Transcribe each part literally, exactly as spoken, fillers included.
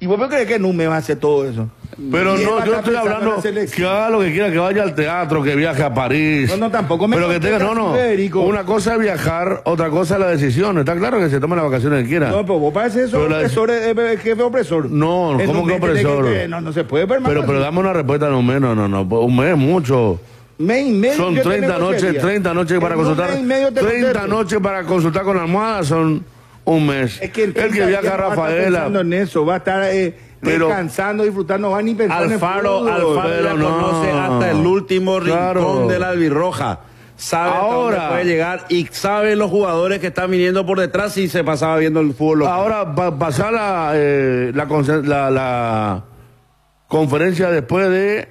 ¿Y vos crees que en un mes va a hacer todo eso? Pero no, yo estoy hablando que haga lo que quiera, que vaya al teatro, que viaje a París. No, no, tampoco me Pero que tenga, no, no. Federico. Una cosa es viajar, otra cosa es la decisión. Está claro que se tome las vacaciones que quiera. No, pero vos pareces eso, opresor, la... eh, jefe opresor. No, en ¿cómo que opresor? Que, no, no se puede permanecer. Pero, pero dame una respuesta en un mes, no, no, no. Un mes es mucho. Mes y medio. Son treinta noches, treinta noches para consultar. treinta noches para consultar con la almohada son un mes. Es que el, el que viaja a Rafaela. Va a estar pensando en eso, va a estar eh, pero, descansando, disfrutando, no va ni pensando Alfaro, en Alfaro, Alfaro ya no, conoce hasta el último claro. rincón de la albirroja. Sabe ahora hasta dónde puede llegar y sabe los jugadores que están viniendo por detrás y se pasaba viendo el fútbol local. Ahora, para pasar la, eh, la, la, la conferencia después de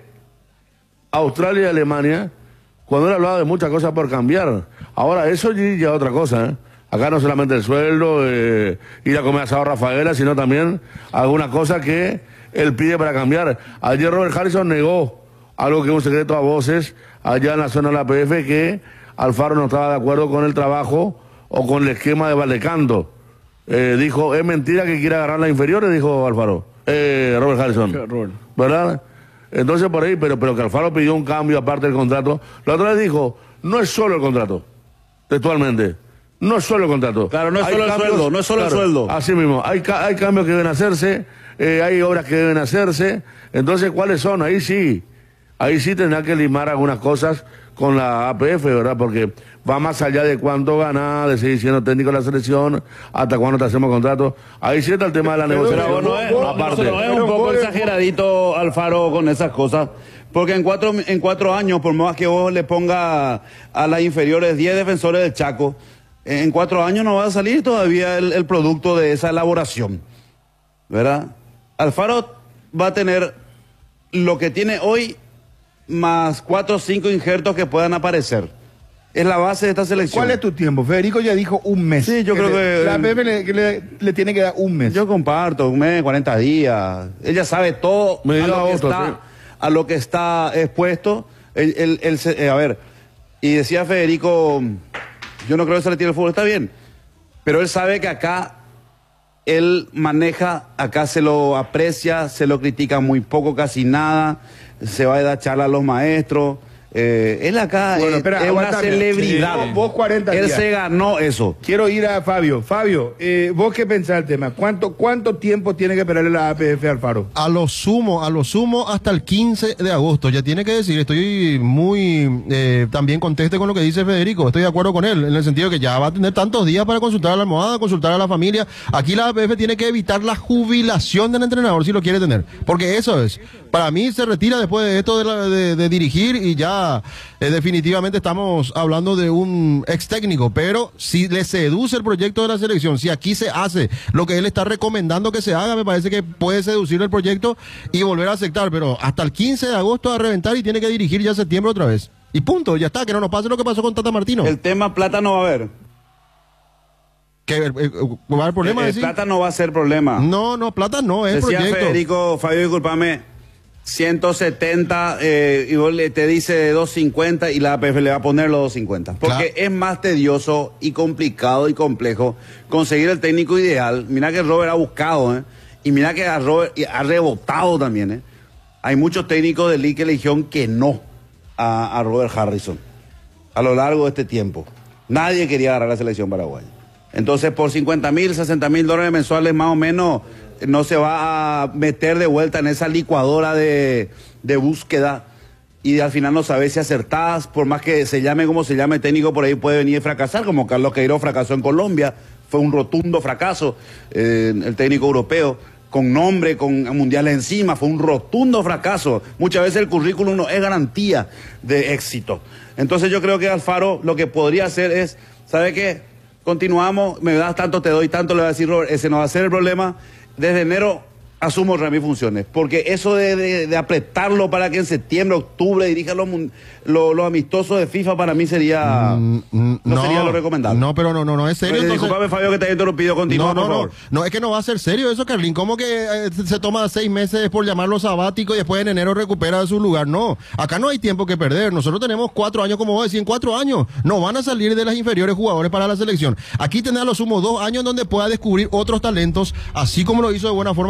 Australia y Alemania, cuando él hablaba de muchas cosas por cambiar. Ahora, eso ya es otra cosa, ¿eh? Acá no solamente el sueldo, eh, ir a comer asado Rafaela, sino también alguna cosa que él pide para cambiar. Ayer Robert Harrison negó algo que es un secreto a voces allá en la zona de la P F, que Alfaro no estaba de acuerdo con el trabajo o con el esquema de Valdecanto. Eh, dijo, es mentira que quiera agarrar las inferiores, dijo Alfaro. Eh, Robert Harrison. ¿Verdad? Entonces por ahí, pero, pero que Alfaro pidió un cambio aparte del contrato. La otra vez dijo, no es solo el contrato, textualmente. No es solo el contrato. Claro, no es hay solo cambios, el sueldo, no es solo claro, el sueldo. Así mismo, hay, hay cambios que deben hacerse, eh, hay obras que deben hacerse. Entonces, ¿cuáles son? Ahí sí, ahí sí tendrá que limar algunas cosas con la A P F, ¿verdad? Porque va más allá de cuánto gana, de seguir siendo técnico de la selección, hasta cuándo te hacemos contrato. Ahí sí está el tema de la negociación. Pero no es, aparte. No es un poco exageradito Alfaro con esas cosas. Porque en cuatro, en cuatro años, por más que vos le pongas a las inferiores diez defensores del Chaco, en cuatro años no va a salir todavía el, el producto de esa elaboración, ¿verdad? Alfaro va a tener lo que tiene hoy más cuatro o cinco injertos que puedan aparecer. Es la base de esta selección. ¿Cuál es tu tiempo? Federico ya dijo un mes. Sí, yo que creo le, que... La P F le, le, le tiene que dar un mes. Yo comparto, un mes, cuarenta días. Ella sabe todo a lo, otro, está, sí. a lo que está expuesto. El, el, el, el, a ver, y decía Federico... Yo no creo que se le tire el fútbol, está bien. Pero él sabe que acá, él maneja, acá se lo aprecia, se lo critica muy poco, casi nada. Se va a dar charla a los maestros. Eh, él acá bueno, es, espera, es una celebridad. Sí. Vos cuarenta días. Él se ganó eso. Quiero ir a Fabio. Fabio, eh, vos qué pensás del tema. ¿Cuánto, ¿Cuánto tiempo tiene que esperarle la A P F a Alfaro? A lo sumo, a lo sumo hasta el quince de agosto. Ya tiene que decir, estoy muy eh, también conteste con lo que dice Federico. Estoy de acuerdo con él, en el sentido que ya va a tener tantos días para consultar a la almohada, consultar a la familia. Aquí la A P F tiene que evitar la jubilación del entrenador si lo quiere tener. Porque eso es. Para mí se retira después de esto de, la, de, de dirigir y ya eh, definitivamente estamos hablando de un ex técnico. Pero si le seduce el proyecto de la selección, si aquí se hace lo que él está recomendando que se haga, me parece que puede seducir el proyecto y volver a aceptar. Pero hasta el quince de agosto a reventar y tiene que dirigir ya septiembre otra vez. Y punto, ya está, que no nos pase lo que pasó con Tata Martino. El tema plata no va a haber. ¿Que eh, eh, va a haber problema? El, el plata no va a ser problema. No, no, plata no, es Decía proyecto. Federico, Fabio, discúlpame, ciento setenta eh, y vos le, te dice doscientos cincuenta y la A P F le va a poner los doscientos cincuenta. Porque claro, es más tedioso y complicado y complejo conseguir el técnico ideal. Mira que Robert ha buscado, ¿eh? Y mira que a Robert ha rebotado también, ¿eh? Hay muchos técnicos de Liga que le dijeron que no a, a Robert Harrison a lo largo de este tiempo. Nadie quería agarrar la selección paraguaya. Entonces, por cincuenta mil, sesenta mil dólares mensuales más o menos, no se va a meter de vuelta en esa licuadora de, de búsqueda y al final no sabe si acertadas, por más que se llame como se llame técnico, por ahí puede venir a fracasar, como Carlos Queiroz fracasó en Colombia, fue un rotundo fracaso, eh, el técnico europeo, con nombre, con mundiales encima, fue un rotundo fracaso. Muchas veces el currículum no es garantía de éxito. Entonces yo creo que Alfaro lo que podría hacer es, ¿sabe qué? Continuamos, me das tanto, te doy tanto, le va a decir Robert, ese no va a ser el problema. Desde enero asumo mis funciones, porque eso de, de, de apretarlo para que en septiembre, octubre dirija los, los, los amistosos de FIFA para mí sería mm, no, no sería lo recomendable. No, pero no, no, no es serio. Entonces, disculpame, Fabio, que te haya interrumpido, continúa, no, no, por favor. No, no, es que no va a ser serio eso, Carlín. ¿Cómo que eh, se toma seis meses por llamarlo sabático y después en enero recupera su lugar? No, acá no hay tiempo que perder. Nosotros tenemos cuatro años, como vos decís, en cuatro años no van a salir de las inferiores jugadores para la selección. Aquí tendrá a lo sumo dos años donde pueda descubrir otros talentos, así como lo hizo de buena forma Alfaro con el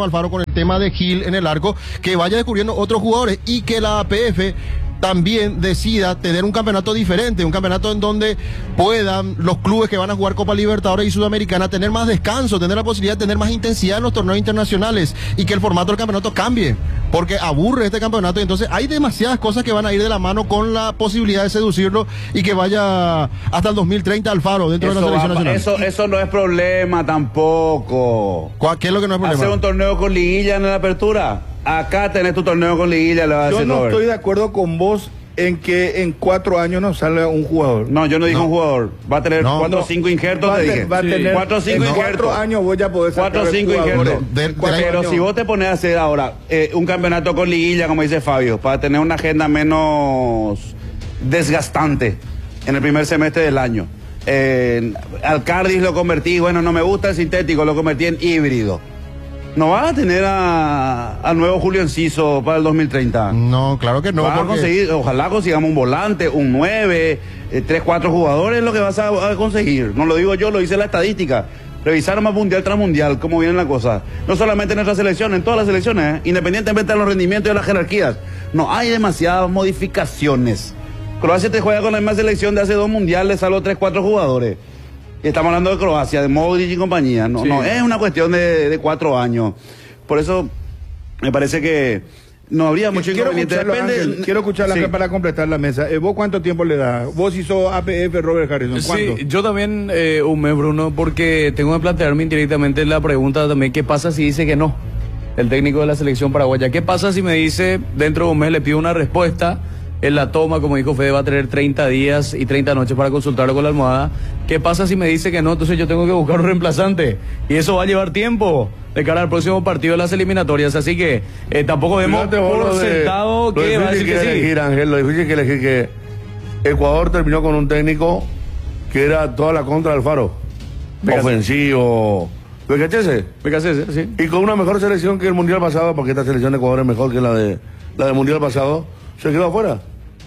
el tema de Gil en el arco, que vaya descubriendo otros jugadores y que la A P F también decida tener un campeonato diferente, un campeonato en donde puedan los clubes que van a jugar Copa Libertadores y Sudamericana tener más descanso, tener la posibilidad de tener más intensidad en los torneos internacionales y que el formato del campeonato cambie, porque aburre este campeonato y entonces hay demasiadas cosas que van a ir de la mano con la posibilidad de seducirlo y que vaya hasta el dos mil treinta Alfaro dentro Eso de la selección va- nacional. Eso, eso no es problema tampoco. ¿Cuál- ¿Qué es lo que no es problema? Hacer un torneo con liguilla en la apertura. Acá tenés tu torneo con liguilla, le va a Yo decir no Robert. estoy de acuerdo con vos en que en cuatro años no salga un jugador. No, yo no dije No. un jugador. Va a tener No. cuatro o cinco injertos, Va a te te- dije. va a tener- Cuatro o cinco en injertos. cuatro años vos ya podés sacar Cuatro o cinco jugadores. injertos. De- de- de la- Pero si vos te pones a hacer ahora eh, un campeonato con liguilla, como dice Fabio, para tener una agenda menos desgastante en el primer semestre del año. Eh, al Cardis lo convertí, bueno, no me gusta el sintético, lo convertí en híbrido. No vas a tener a- al nuevo Julio Enciso para el dos mil treinta. No, claro que no. Vas a porque- conseguir, ojalá consigamos un volante, un nueve, eh, tres, cuatro jugadores, es lo que vas a, a conseguir. No lo digo yo, lo dice la estadística. Revisar más mundial tras mundial, cómo vienen las cosas. No solamente en nuestra selección, en todas las selecciones, ¿eh? Independientemente de los rendimientos y de las jerarquías. No hay demasiadas modificaciones. Croacia te juega con la misma selección de hace dos mundiales, salvo tres, cuatro jugadores. Y estamos hablando de Croacia, de Modric y compañía. No, Sí. no, es una cuestión de, de cuatro años. Por eso me parece que no habría mucho Quiero inconveniente. escucharlo, Depende- Ángel, quiero escucharla Sí. para completar la mesa. Eh, ¿Vos cuánto tiempo le das? Vos hizo A P F, Robert Harrison. ¿Cuánto? Sí, yo también, eh, un mes, Bruno, porque tengo que plantearme indirectamente la pregunta también, ¿qué pasa si dice que no? El técnico de la selección paraguaya. ¿Qué pasa si me dice, dentro de un mes le pido una respuesta? En la toma, como dijo Fede, va a tener treinta días y treinta noches para consultarlo con la almohada. ¿Qué pasa si me dice que no? Entonces yo tengo que buscar un reemplazante. Y eso va a llevar tiempo de cara al próximo partido de las eliminatorias. Así que eh, tampoco vemos Fíjate vos por lo de- sentado lo que va a difícil decir que sí. elegir, Ángel, lo difícil que elegir que Ecuador terminó con un técnico que era toda la contra de Alfaro. Fíjate. Ofensivo. ¿Me cachese? Fíjate, sí. Y con una mejor selección que el Mundial pasado, porque esta selección de Ecuador es mejor que la de la del Mundial pasado, se quedó afuera.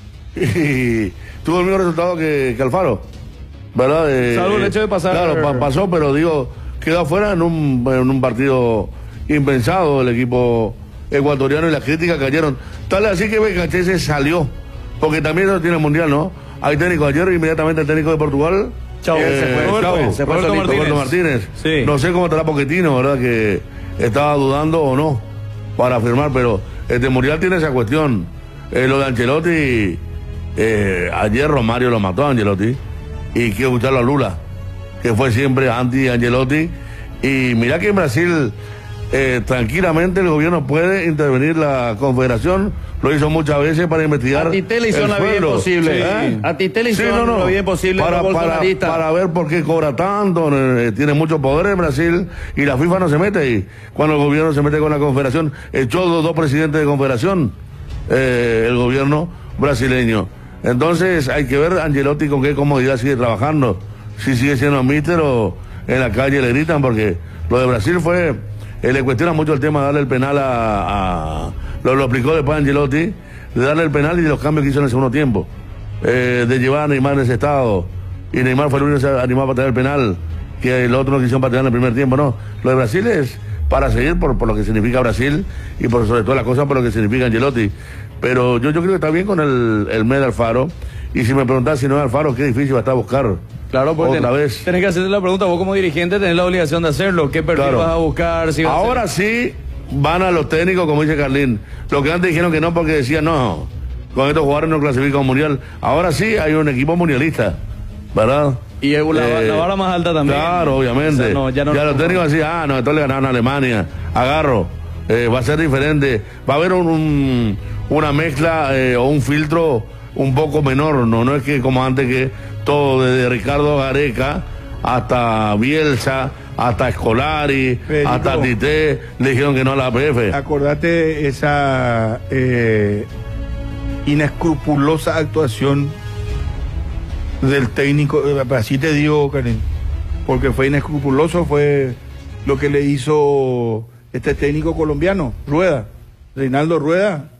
Y tuvo el mismo resultado que, que Alfaro. ¿Verdad? Eh, Salvo el hecho de pasar- Claro, pa- pasó, pero digo, quedó afuera en un, en un partido impensado el equipo ecuatoriano y las críticas cayeron. Tal así que Becachese salió, porque también eso tiene el Mundial, ¿no? Hay técnico ayer, inmediatamente el técnico de Portugal. Chau. eh, Se fue Roberto, chau, se fue Roberto Roberto Martínez. Martínez. Sí. No sé cómo estará Pochettino, ¿verdad? Que estaba dudando o no para firmar, pero este Mundial tiene esa cuestión. Eh, lo de Ancelotti, eh, ayer Romario lo mató a Ancelotti y quiero escucharlo a Lula, que fue siempre anti-Ancelotti. Y mira que en Brasil eh, tranquilamente el gobierno puede intervenir, la confederación lo hizo muchas veces para investigar. A Tite le hicieron el la vida sueldo. imposible. Sí. ¿Eh? A Tite le Sí, hicieron no, no. la vida imposible para, a los para, bolsonaristas. para ver por qué cobra tanto, eh, tiene mucho poder en Brasil y la FIFA no se mete. Y cuando el gobierno se mete con la confederación, echó dos, dos presidentes de confederación, eh, el gobierno brasileño. Entonces hay que ver Ancelotti con qué comodidad sigue trabajando, si sigue siendo míster o en la calle le gritan, porque lo de Brasil fue, eh, le cuestiona mucho el tema de darle el penal a, a lo, lo explicó después Ancelotti, de darle el penal y de los cambios que hizo en el segundo tiempo, eh, de llevar a Neymar en ese estado, y Neymar fue el único que se animó a patear el penal, que el otro no quisieron patear en el primer tiempo. No, lo de Brasil es para seguir por, por lo que significa Brasil y por sobre todas las cosas por lo que significa Ancelotti. Pero yo, yo creo que está bien con el, el Med Alfaro. Y si me preguntás si no es Alfaro, qué difícil va a estar buscar. Claro, pues otra ten- vez. tenés que hacerte la pregunta, vos como dirigente tenés la obligación de hacerlo. ¿Qué perfil Claro. vas a buscar? Si vas a Ahora sí van a los técnicos, como dice Carlín. Lo que antes dijeron que no porque decían, no, con estos jugadores no clasifican un mundial. Ahora sí hay un equipo mundialista, ¿verdad? Y la, Eh, la vara más alta también. Claro, obviamente. O sea, no, ya no- ya los técnicos decían, ah, no, esto le ganaron a Alemania, agarro, eh, va a ser diferente, va a haber un, un- una mezcla eh, o un filtro un poco menor, no, no es que como antes que todo desde Ricardo Gareca hasta Bielsa, hasta Scolari, Federico. hasta Tite, le dijeron que no a la A P F. Acordate esa eh, inescrupulosa actuación del técnico, eh, así te digo, Karen, porque fue inescrupuloso, fue lo que le hizo este técnico colombiano, Rueda, Reinaldo Rueda,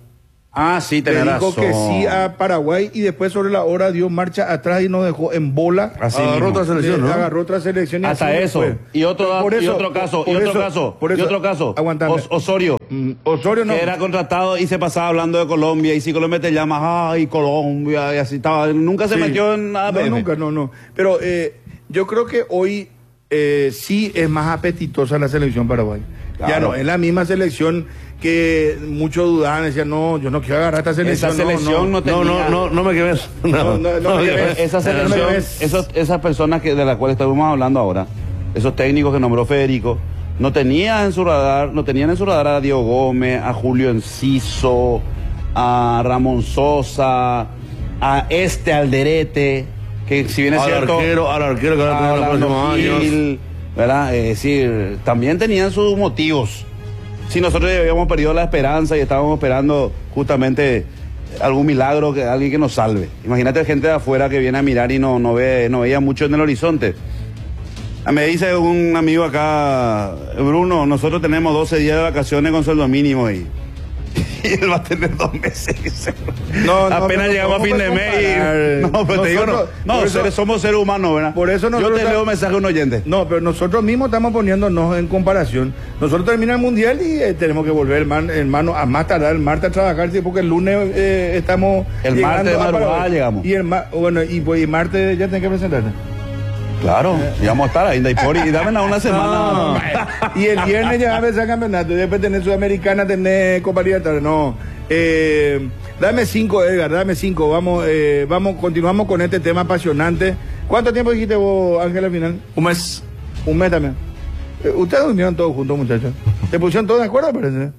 Ah, sí, Le tenés dijo razón. que sí a Paraguay y después sobre la hora dio marcha atrás y nos dejó en bola. Así Agarró mismo. otra selección, Le ¿no? Agarró otra selección. Y Hasta así eso. fue. Y otro, Por y eso- otro caso, por y otro eso- caso, por y eso- otro caso. Aguantame. Os- Osorio. Mm, Osorio no. Que era contratado y se pasaba hablando de Colombia, y si Colombia te llama, ay, Colombia, y así estaba. Nunca se Sí. metió en nada. No, nunca, no, no. Pero eh, yo creo que hoy eh, sí es más apetitosa la selección paraguaya. Ya Claro. no, es la misma selección que muchos dudaban, decían, no, yo no quiero agarrar esta selección. Esa selección no, No, tenía. no, no, no me quemes. No, no, no me quemes. Esa No selección, me ves. esos, esas personas que, de las cuales estamos hablando ahora, esos técnicos que nombró Federico, no tenían en su radar, no tenían en su radar a Diego Gómez, a Julio Enciso, a Ramón Sosa, a este Alderete, que si bien es Al cierto, arquero, al arquero que va a tener en los Orlando próximos años. Gil, ¿verdad? Es decir, también tenían sus motivos. Si nosotros ya habíamos perdido la esperanza y estábamos esperando justamente algún milagro, que alguien que nos salve. Imagínate gente de afuera que viene a mirar y no, no ve, no veía mucho en el horizonte. Me dice un amigo acá, Bruno, nosotros tenemos doce días de vacaciones con sueldo mínimo y, y él va a tener dos meses. No, no, Apenas pero llegamos a ¿cómo fin de puedes mes y... comparar? No, pero te digo, no, Nosotros- no por eso- seres- somos seres humanos, ¿verdad? Por eso Yo nosotros te leo estamos- mensaje a un oyente. No, pero nosotros mismos estamos poniéndonos en comparación. Nosotros terminamos el mundial y eh, tenemos que volver, hermano, hermano, a más tardar el martes a trabajar, sí, porque el lunes eh, estamos. El llegando martes de a madrugada Paraguay. llegamos. Y el, ma- bueno, y pues el martes ya tenés que presentarte. Claro, y vamos a estar ahí en Daipori y dame una semana. Y el viernes ya va a empezar el campeonato. Y después tenés Sudamericana, tenés Copa Libertadores. No. Eh, dame cinco, Edgar, dame cinco. Vamos, eh, vamos, continuamos con este tema apasionante. ¿Cuánto tiempo dijiste vos, Ángel, al final? Un mes. Un mes también. Eh, Ustedes durmieron todos juntos, muchachos. ¿Se pusieron todos de acuerdo, parece?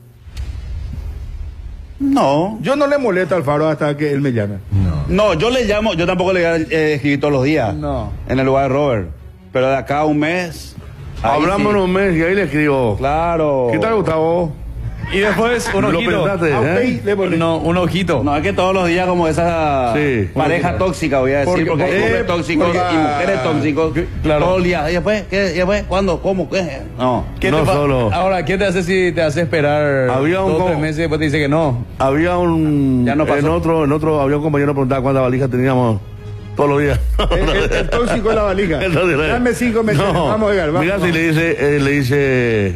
No. Yo no le molesto al Faro hasta que él me llame. No, yo le llamo, yo tampoco le voy a eh, escribir todos los días. No. En el lugar de Robert. Pero de acá a un mes. ahí Hablamos sí. en un mes y ahí le escribo. Claro. ¿Qué tal, Gustavo? Y después un Lo ojito. pensaste, Ah, ¿eh? ok, le pones. No, un ojito. No, es que todos los días como esa Sí. pareja tóxica, voy a decir, Porque- porque, hay porque- hombres tóxicos porque- y mujeres tóxicos. claro. Todo el día. ¿Y después? ¿Qué? ¿Y después? ¿Cuándo? ¿Cómo? ¿Qué? No. ¿Qué No te fa- solo. Ahora, ¿qué te hace si te hace esperar Había un dos o tres co- meses y después te dice que no? Había un. Ya no pasó. En otro, en otro, había un compañero que preguntaba cuántas valijas teníamos todos los días. El, el- el tóxico de la valija. Entonces, Dame cinco meses. no, Vamos, Edgar. Vamos, Mira vamos. si le dice, eh, le dice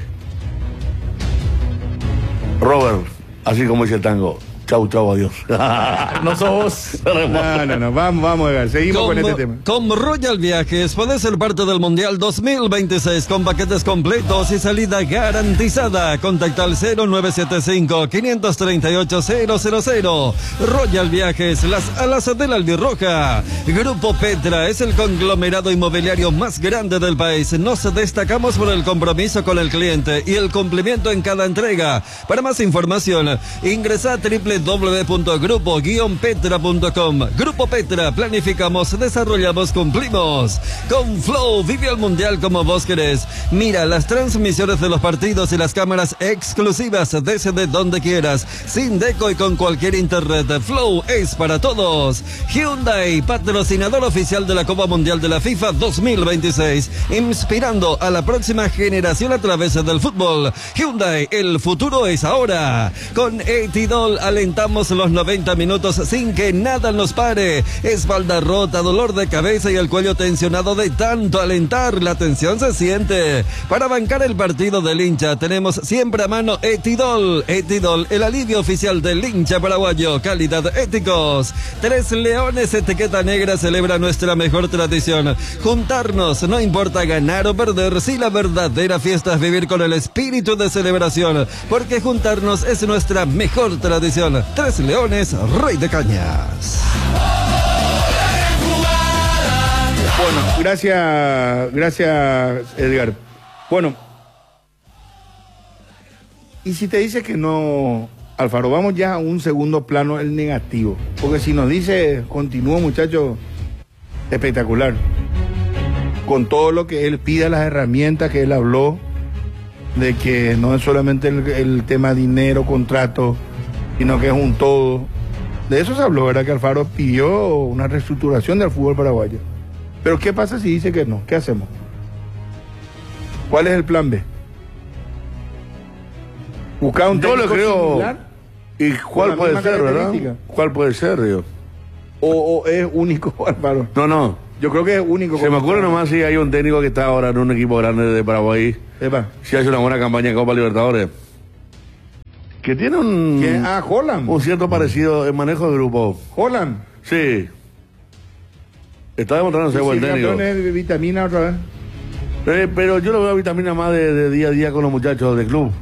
Robert, así como dice el tango. Chau, chau, adiós. No sos vos. No, no, no. Vamos, vamos, Edgar. Seguimos con este tema. Con Royal Viajes puedes ser parte del Mundial dos mil veintiséis con paquetes completos y salida garantizada. Contacta al cero nueve siete cinco, cinco tres ocho, cero cero cero. Royal Viajes, las alas de la albirroja. Grupo Petra es el conglomerado inmobiliario más grande del país. Nos destacamos por el compromiso con el cliente y el cumplimiento en cada entrega. Para más información, ingresa a doble u doble u doble u punto grupo guion petra punto com. Grupo Petra, planificamos, desarrollamos, cumplimos. Con Flow, vive el mundial como vos querés. Mira las transmisiones de los partidos y las cámaras exclusivas desde donde quieras, sin deco y con cualquier internet. Flow es para todos. Hyundai, patrocinador oficial de la Copa Mundial de la FIFA dos mil veintiséis, inspirando a la próxima generación a través del fútbol. Hyundai, el futuro es ahora. Con Etidol alentamos los noventa minutos sin que nada nos pare. Espalda rota, dolor de cabeza y el cuello tensionado de tanto alentar. La tensión se siente. Para bancar el partido del hincha tenemos siempre a mano Etidol. Etidol, el alivio oficial del hincha paraguayo. Calidad éticos. Tres Leones Etiqueta Negra celebra nuestra mejor tradición. Juntarnos, no importa ganar o perder, si la verdadera fiesta es vivir con el espíritu de celebración, porque juntarnos es nuestra mejor tradición. Tres Leones, Rey de Cañas. Bueno, gracias, gracias, Edgar. Bueno, y si te dice que no, Alfaro, vamos ya a un segundo plano, el negativo. Porque si nos dice, continúa, muchacho, espectacular. Con todo lo que él pide, las herramientas que él habló, de que no es solamente el, el tema dinero, contrato, sino que es un todo. De eso se habló, ¿verdad? Que Alfaro pidió una reestructuración del fútbol paraguayo. Pero ¿qué pasa si dice que no? ¿Qué hacemos? ¿Cuál es el plan B? ¿Buscar un Yo le técnico creo- similar? ¿Y cuál la puede misma ser, verdad? característica. ¿Cuál puede ser, Río? O, o es único, Álvaro. No, no. Yo creo que es único. Se me ocurre nomás si hay un técnico que está ahora en un equipo grande de Paraguay, Epa. si hace una buena campaña en Copa Libertadores, que tiene un, ¿Quién? Ah, Holland. un cierto parecido en manejo de grupo. Holland. Sí. Está demostrando ser Sí, buen sí, técnico. campeón de vitamina otra vez. Eh, pero yo lo veo vitamina más de, de día a día con los muchachos del club.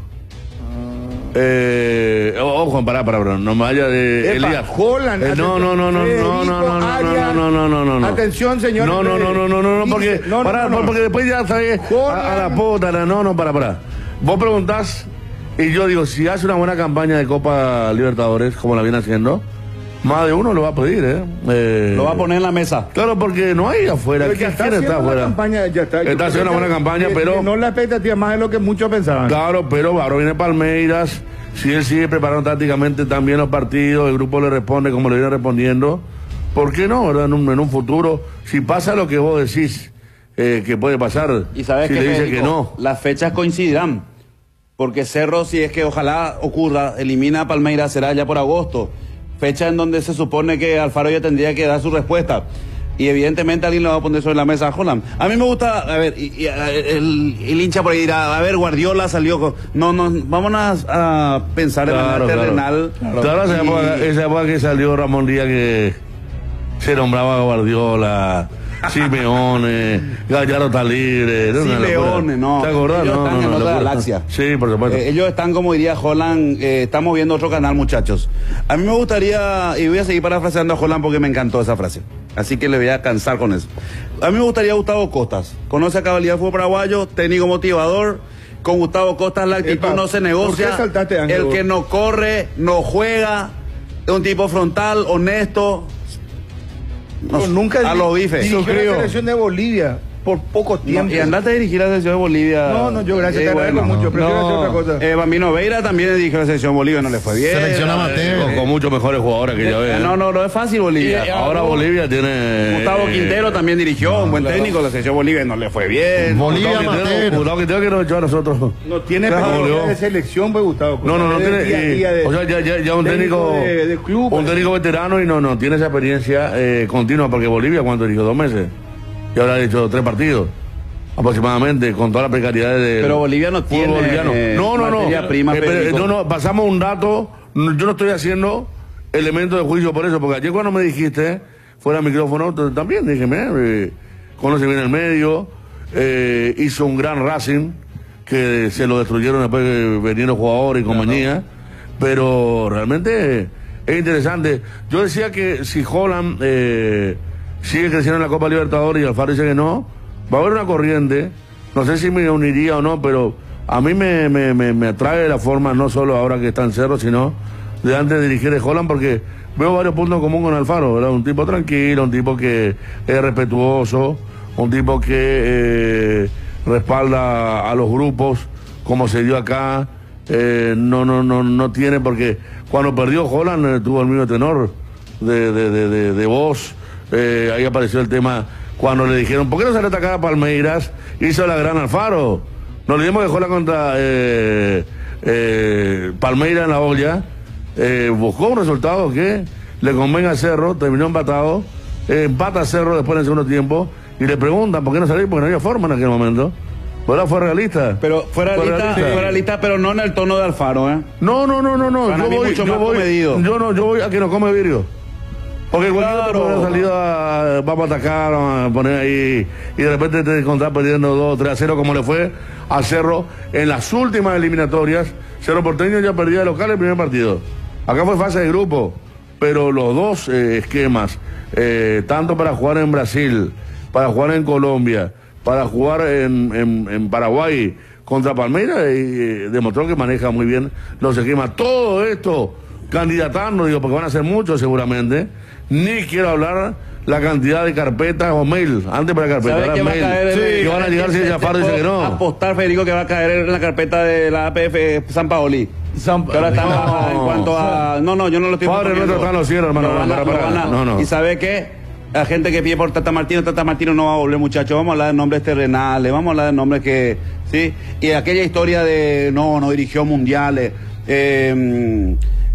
Eh, o- ojo, pará, pará, pará, no me vaya de Epa, Elías. Holland, Eh, no, no, no, no, no, no, no, no, no, Arias. no, no, no, no, no. Atención, señor. No, no, no, no, no, no, no, porque, Dice- no, no, pará, no, no. porque después ya sabes, a, a la puta, no, no, para, para. Vos preguntás, y yo digo, si hace una buena campaña de Copa Libertadores, como la viene haciendo, más de uno lo va a pedir, ¿eh? Eh, Lo va a poner en la mesa. Claro, porque no hay afuera. Pero ya ¿Quién está quién haciendo está una afuera? campaña, ya está. Yo Está creo haciendo que una buena campaña, que- pero- que no la expectativa más de lo que muchos pensaban. Claro, pero ahora viene Palmeiras. Si él sigue preparando tácticamente también los partidos, el grupo le responde como le viene respondiendo. ¿Por qué no? ¿Verdad? En, un, en un futuro, si pasa lo que vos decís eh, que puede pasar, Y sabes si que le dice que no. las fechas coincidirán. Porque Cerro, si es que ojalá ocurra, elimina a Palmeiras, será ya por agosto. Fecha en donde se supone que Alfaro ya tendría que dar su respuesta. Y evidentemente alguien lo va a poner sobre la mesa a Holland. A mí me gusta, a ver, y, y, a- el, el hincha por ahí dirá, a ver, Guardiola salió con... No, no, vámonos a, a pensar en Claro, la claro. terrenal. Claro, esa Y- época, esa época que salió Ramón Díaz que se nombraba Guardiola, Simeone, Gallardo está libre. era una Simeone, locura. no. ¿Te acordás? Ellos No, están no, en no, otra locura. galaxia. Sí, por supuesto. Eh, ellos están, como diría Holland, eh, estamos viendo otro canal, muchachos. A mí me gustaría, y voy a seguir parafraseando a Holland porque me encantó esa frase. Así que le voy a cansar con eso. A mí me gustaría Gustavo Costas. Conoce a cabalidad del fútbol paraguayo, técnico motivador. Con Gustavo Costas la actitud Epa, no se ¿por negocia. qué saltaste, Ángel, El vos? que no corre, no juega. Es un tipo frontal, honesto. No, No, nunca a los bifes. dirigió la Suscribo. selección de Bolivia por poco tiempo. No, y andate a dirigir la selección de Bolivia. No, no, yo gracias, Eh, te agradezco bueno. mucho. Prefiero No. hacer otra cosa. Eh, Bambino Veira también dirigió la selección de Bolivia, no le fue bien. Selección Eh, amateur. con, con muchos mejores jugadores que ya eh, ven. No, no, no es fácil Bolivia. Y- y- Ahora Bolivia tiene. Gustavo eh, Quintero también dirigió, un buen técnico de la selección de Bolivia, no le fue bien. Bolivia Gustavo Quintero, amateur. Gustavo Quintero que nos echó a nosotros. No tiene Claro, experiencia Leo. de selección, pues, Gustavo. No, no, no Es tiene. de día a eh, día de- o sea, ya, ya, ya un técnico. de, de club. un técnico veterano y no, no tiene esa experiencia eh, continua, porque Bolivia, ¿cuánto dirigió? Dos meses. Y ahora ha hecho tres partidos. Aproximadamente, con toda la precariedad de. Pero Bolivia no tiene, eh, no, no, no. materia prima, Eh, pero, Federico. no, no, pasamos un dato. no, Yo no estoy haciendo elementos de juicio por eso, porque ayer cuando me dijiste, fuera del micrófono, t- también dije, mira, eh, conoce bien el medio, eh, hizo un gran Racing, que se lo destruyeron después que venían los jugadores y compañía, pero realmente es interesante. Yo decía que si Holland eh, sigue creciendo en la Copa Libertadores y Alfaro dice que no, va a haber una corriente, no sé si me uniría o no, pero a mí me, me, me, me atrae la forma, no solo ahora que está en Cerro, sino de antes de dirigir el Holland, porque veo varios puntos en común con Alfaro, ¿verdad? Un tipo tranquilo, un tipo que es respetuoso, un tipo que eh, respalda a los grupos, como se dio acá, eh, no, no, no, no tiene, porque cuando perdió Holland eh, tuvo el mismo tenor de, de, de, de, de voz, eh, ahí apareció el tema cuando le dijeron, ¿por qué no sale a atacar a Palmeiras? Hizo la gran Alfaro. No olvidemos que Holland contra eh, eh, Palmeiras en la olla, eh, buscó un resultado que le convenga a Cerro, terminó empatado, eh, empata a Cerro después en el segundo tiempo, y le preguntan, ¿por qué no salió? Porque no había forma en aquel momento. ¿Verdad? Fue realista. Pero fuera Fue lista, realista. fuera lista, pero no en el tono de Alfaro, ¿eh? No, no, no, no, no. Para yo mí voy, mucho yo más voy, comedido. yo no, yo voy a que no come vidrio. Porque cualquier Claro. otro hubiera salido a, vamos a atacar, a poner ahí, y de repente te encontrás perdiendo dos, tres a cero, como le fue a Cerro en las últimas eliminatorias. Cerro Porteño ya perdía de local el primer partido. Acá fue fase de grupo, pero los dos eh, esquemas, eh, tanto para jugar en Brasil, para jugar en Colombia, para jugar en, en, en Paraguay contra Palmeiras, eh, demostró que maneja muy bien los esquemas. Todo esto candidatando, digo, porque van a ser muchos seguramente. Ni quiero hablar la cantidad de carpetas o mail, antes para carpetas, ¿Sabes ahora qué va a mail, caer? en- que van a llegar si el Alfaro dice que no. Apostar, Federico, que va a caer en la carpeta de la A P F San Paoli. San- Que ahora están No. bajadas en cuanto a... No, no, yo no lo estoy Padre proponiendo. nuestro está en los cielos, hermano, Lo van a- para, para, lo van a- no, no. ¿Y sabe qué? La gente que pide por Tata Martino, Tata Martino no va a volver, muchachos. Vamos a hablar de nombres terrenales, vamos a hablar de nombres que... ¿Sí? Y aquella historia de... No, no dirigió mundiales. Eh,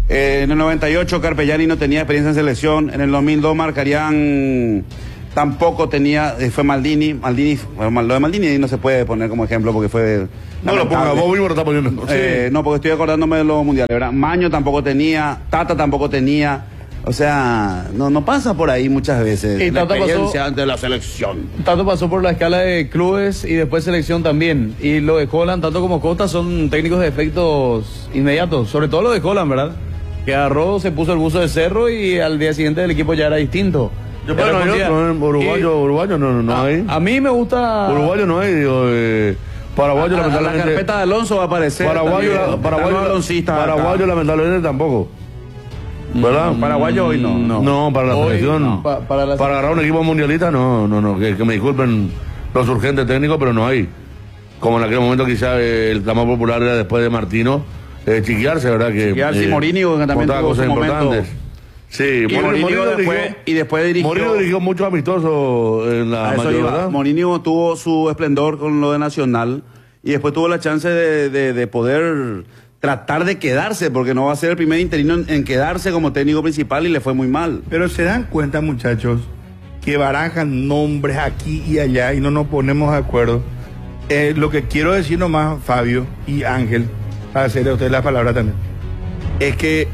Eh, en el noventa y ocho Carpellani no tenía experiencia en selección. En el dos mil dos Marcarián tampoco tenía, eh, fue Maldini. Maldini, bueno, lo de Maldini no se puede poner como ejemplo porque fue... No lo ponga, vos mismo lo está poniendo. Eh, Sí. No, porque estoy acordándome de los mundiales, ¿verdad? Maño tampoco tenía, Tata tampoco tenía. O sea, no, no pasa por ahí muchas veces. Y la Tata experiencia pasó- ante la selección. Tato pasó por la escala de clubes y después selección también. Y lo de Holland, tanto como Costa, son técnicos de efectos inmediatos. Sobre todo lo de Holland, ¿verdad? Que agarró, se puso el buzo de cerro y al día siguiente el equipo ya era distinto. Yo, Ya bueno, hay respondía. otro, ¿eh? Uruguayo, Y- uruguayo no, no, no a, hay. a mí me gusta... Uruguayo no hay, digo, eh, paraguayo A- a la lamentablemente. carpeta de Alonso va a aparecer. Paraguayo, también. la- paraguayo, Están los aloncistas acá. paraguayo lamentablemente tampoco. ¿Verdad? Paraguayo hoy no. No. No, para la Hoy, selección. no. Pa- para la- agarrar un equipo mundialista, no, no, no. Que, que me disculpen los urgentes técnicos, pero no hay. Como en aquel momento quizá eh, el clamor popular era después de Martino, eh, chiquearse, ¿verdad? Que, Chiquearse y eh, Mourinho, que también contaba tuvo cosas su momento. importantes. Sí, Y Mourinho después, y después dirigió. Mourinho dirigió mucho amistoso en la A eso mayor, iba. ¿verdad? Mourinho tuvo su esplendor con lo de Nacional y después tuvo la chance de, de- de poder tratar de quedarse, porque no va a ser el primer interino en, en quedarse como técnico principal y le fue muy mal. Pero se dan cuenta, muchachos, que barajan nombres aquí y allá y no nos ponemos de acuerdo. Eh, lo que quiero decir nomás, Fabio y Ángel, para hacerle a ustedes la palabra también, es que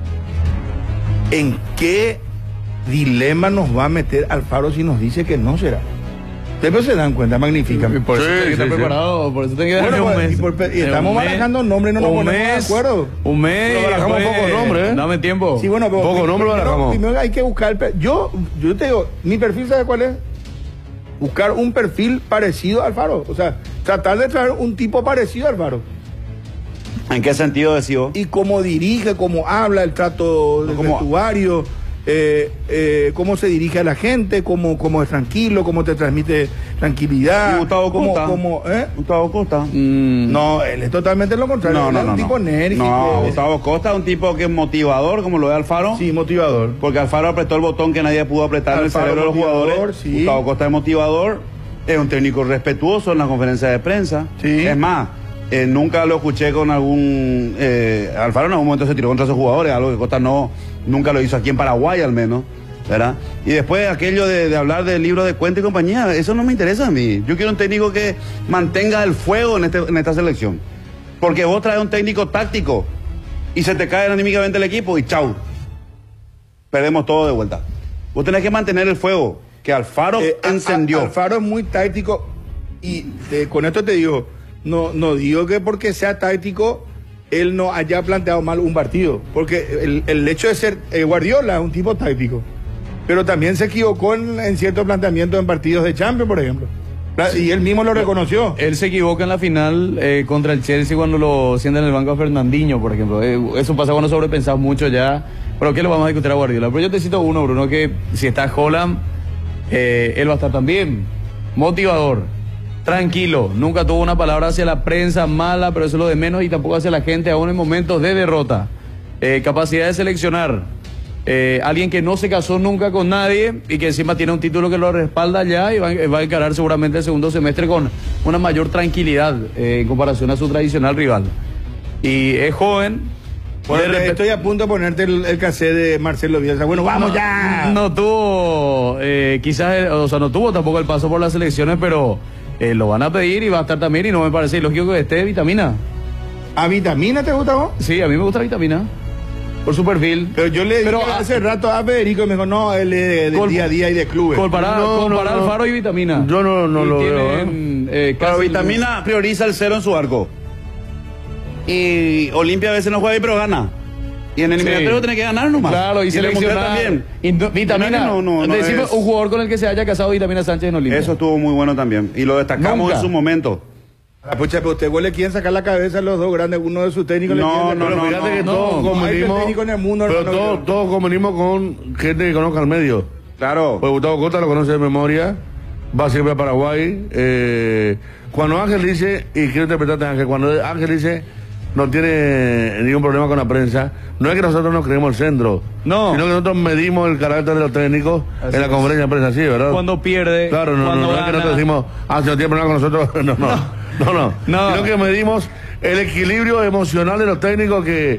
¿en qué dilema nos va a meter Alfaro si nos dice que no será? Ustedes se dan cuenta, magnífica. Por eso Sí, tiene que estar sí, sí. preparado, por eso tiene que Bueno, darle un pues, mes. y por- y Eh, estamos un mes, barajando nombres y no nos un ponemos de mes, acuerdo. Un mes. Pero barajamos después- pocos nombres, ¿eh? Dame tiempo. Sí, bueno, pero Poco nombre lo primero, barajamos. primero hay que buscar el per- yo yo te digo, mi perfil, ¿sabe cuál es? Buscar un perfil parecido a Alfaro, o sea, tratar de traer un tipo parecido a Alfaro. ¿En qué sentido decís vos? Y cómo dirige, cómo habla, el trato del ¿Cómo? vestuario, eh, eh, cómo se dirige a la gente, cómo, cómo es tranquilo, cómo te transmite tranquilidad. ¿Y Gustavo cómo- Costa? cómo, ¿eh? Gustavo Costa. Mm, No, él es totalmente lo contrario. No, él no, es no. un tipo no. enérgico. No, Gustavo Costa es un tipo que es motivador, como lo es Alfaro. Sí, motivador. Porque Alfaro apretó el botón que nadie pudo apretar en el Alfaro cerebro de los motivador, jugadores. sí. Gustavo Costa es motivador, es un técnico respetuoso en las conferencias de prensa. Sí. Es más, eh, nunca lo escuché con algún... eh, Alfaro en algún momento se tiró contra sus jugadores, algo que Costa no, nunca lo hizo aquí en Paraguay al menos. ¿Verdad? Y después aquello de, de hablar del libro de cuenta y compañía, eso no me interesa a mí. Yo quiero un técnico que mantenga el fuego en, este, en esta selección. Porque vos traes un técnico táctico y se te cae anímicamente el equipo y chau. Perdemos todo de vuelta. Vos tenés que mantener el fuego que Alfaro Eh, a- encendió. a- Alfaro es muy táctico y eh, con esto te digo, no, no digo que porque sea táctico él no haya planteado mal un partido, porque el, el hecho de ser eh, Guardiola es un tipo táctico, pero también se equivocó en, en cierto planteamiento en partidos de Champions, por ejemplo. La- Y él mismo lo reconoció. Él se equivoca en la final eh, contra el Chelsea cuando lo sienta en el banco a Fernandinho, por ejemplo. Eh, eso pasa cuando sobrepensás mucho ya. Pero ¿qué le vamos a discutir a Guardiola? Pero yo te cito uno, Bruno, que si está Holland, eh, él va a estar también. Motivador, tranquilo, nunca tuvo una palabra hacia la prensa mala, pero eso es lo de menos, y tampoco hacia la gente aún en momentos de derrota. Eh, capacidad de seleccionar. Eh, alguien que no se casó nunca con nadie y que encima tiene un título que lo respalda ya y va, va a encarar seguramente el segundo semestre con una mayor tranquilidad eh, en comparación a su tradicional rival. Y es joven. Bueno, de repente- estoy a punto de ponerte el, el cassette de Marcelo Bielsa. Bueno, vamos no, ya. No tuvo, eh, quizás, eh, o sea, no tuvo tampoco el paso por las elecciones, pero eh, lo van a pedir y va a estar también, y no me parece ilógico que esté Vitamina. ¿A Vitamina te gusta vos? Sí, a mí me gusta Vitamina, por su perfil. Pero yo le Pero, dije ah, hace rato a Federico y me dijo, no, él es de Col- día a día y de clubes. Comparar, No, no, comparar no. Alfaro y Vitamina. Yo no- no Y lo tienen, eh, Pero casi- Vitamina prioriza el cero en su arco. Y Olimpia a veces no juega bien, pero gana. Y en el Sí. eliminatorio tiene que ganar nomás. Claro, y, en el Mundial seleccionar también. y no- Vitamina. No, no, no decime es- un jugador con el que se haya casado Vitamina Sánchez en Olimpia. Eso estuvo muy bueno también. Y lo destacamos Nunca. en su momento. Ah, pucha, pero usted le quieren sacar la cabeza a los dos grandes, uno de sus técnicos. le No, quieren no, sacar- no, Fíjate que no, todos no hay convenimos, técnico en el mundo, pero hermano, todos, yo- todos convenimos con gente que conozca el medio. Claro. Pues Gustavo Costa lo conoce de memoria, va siempre a Paraguay. Eh, cuando Ángel dice, y quiero interpretarte Ángel, cuando Ángel dice no tiene ningún problema con la prensa, no es que nosotros nos creemos el centro, No. sino que nosotros medimos el carácter de los técnicos Así en la es. conferencia de prensa, sí, ¿verdad? Cuando pierde, Claro, no, no, cuando no, es que gana. nosotros decimos, ah, si no tiene problema con nosotros, no, no, no, no, No. sino que medimos el equilibrio emocional de los técnicos que,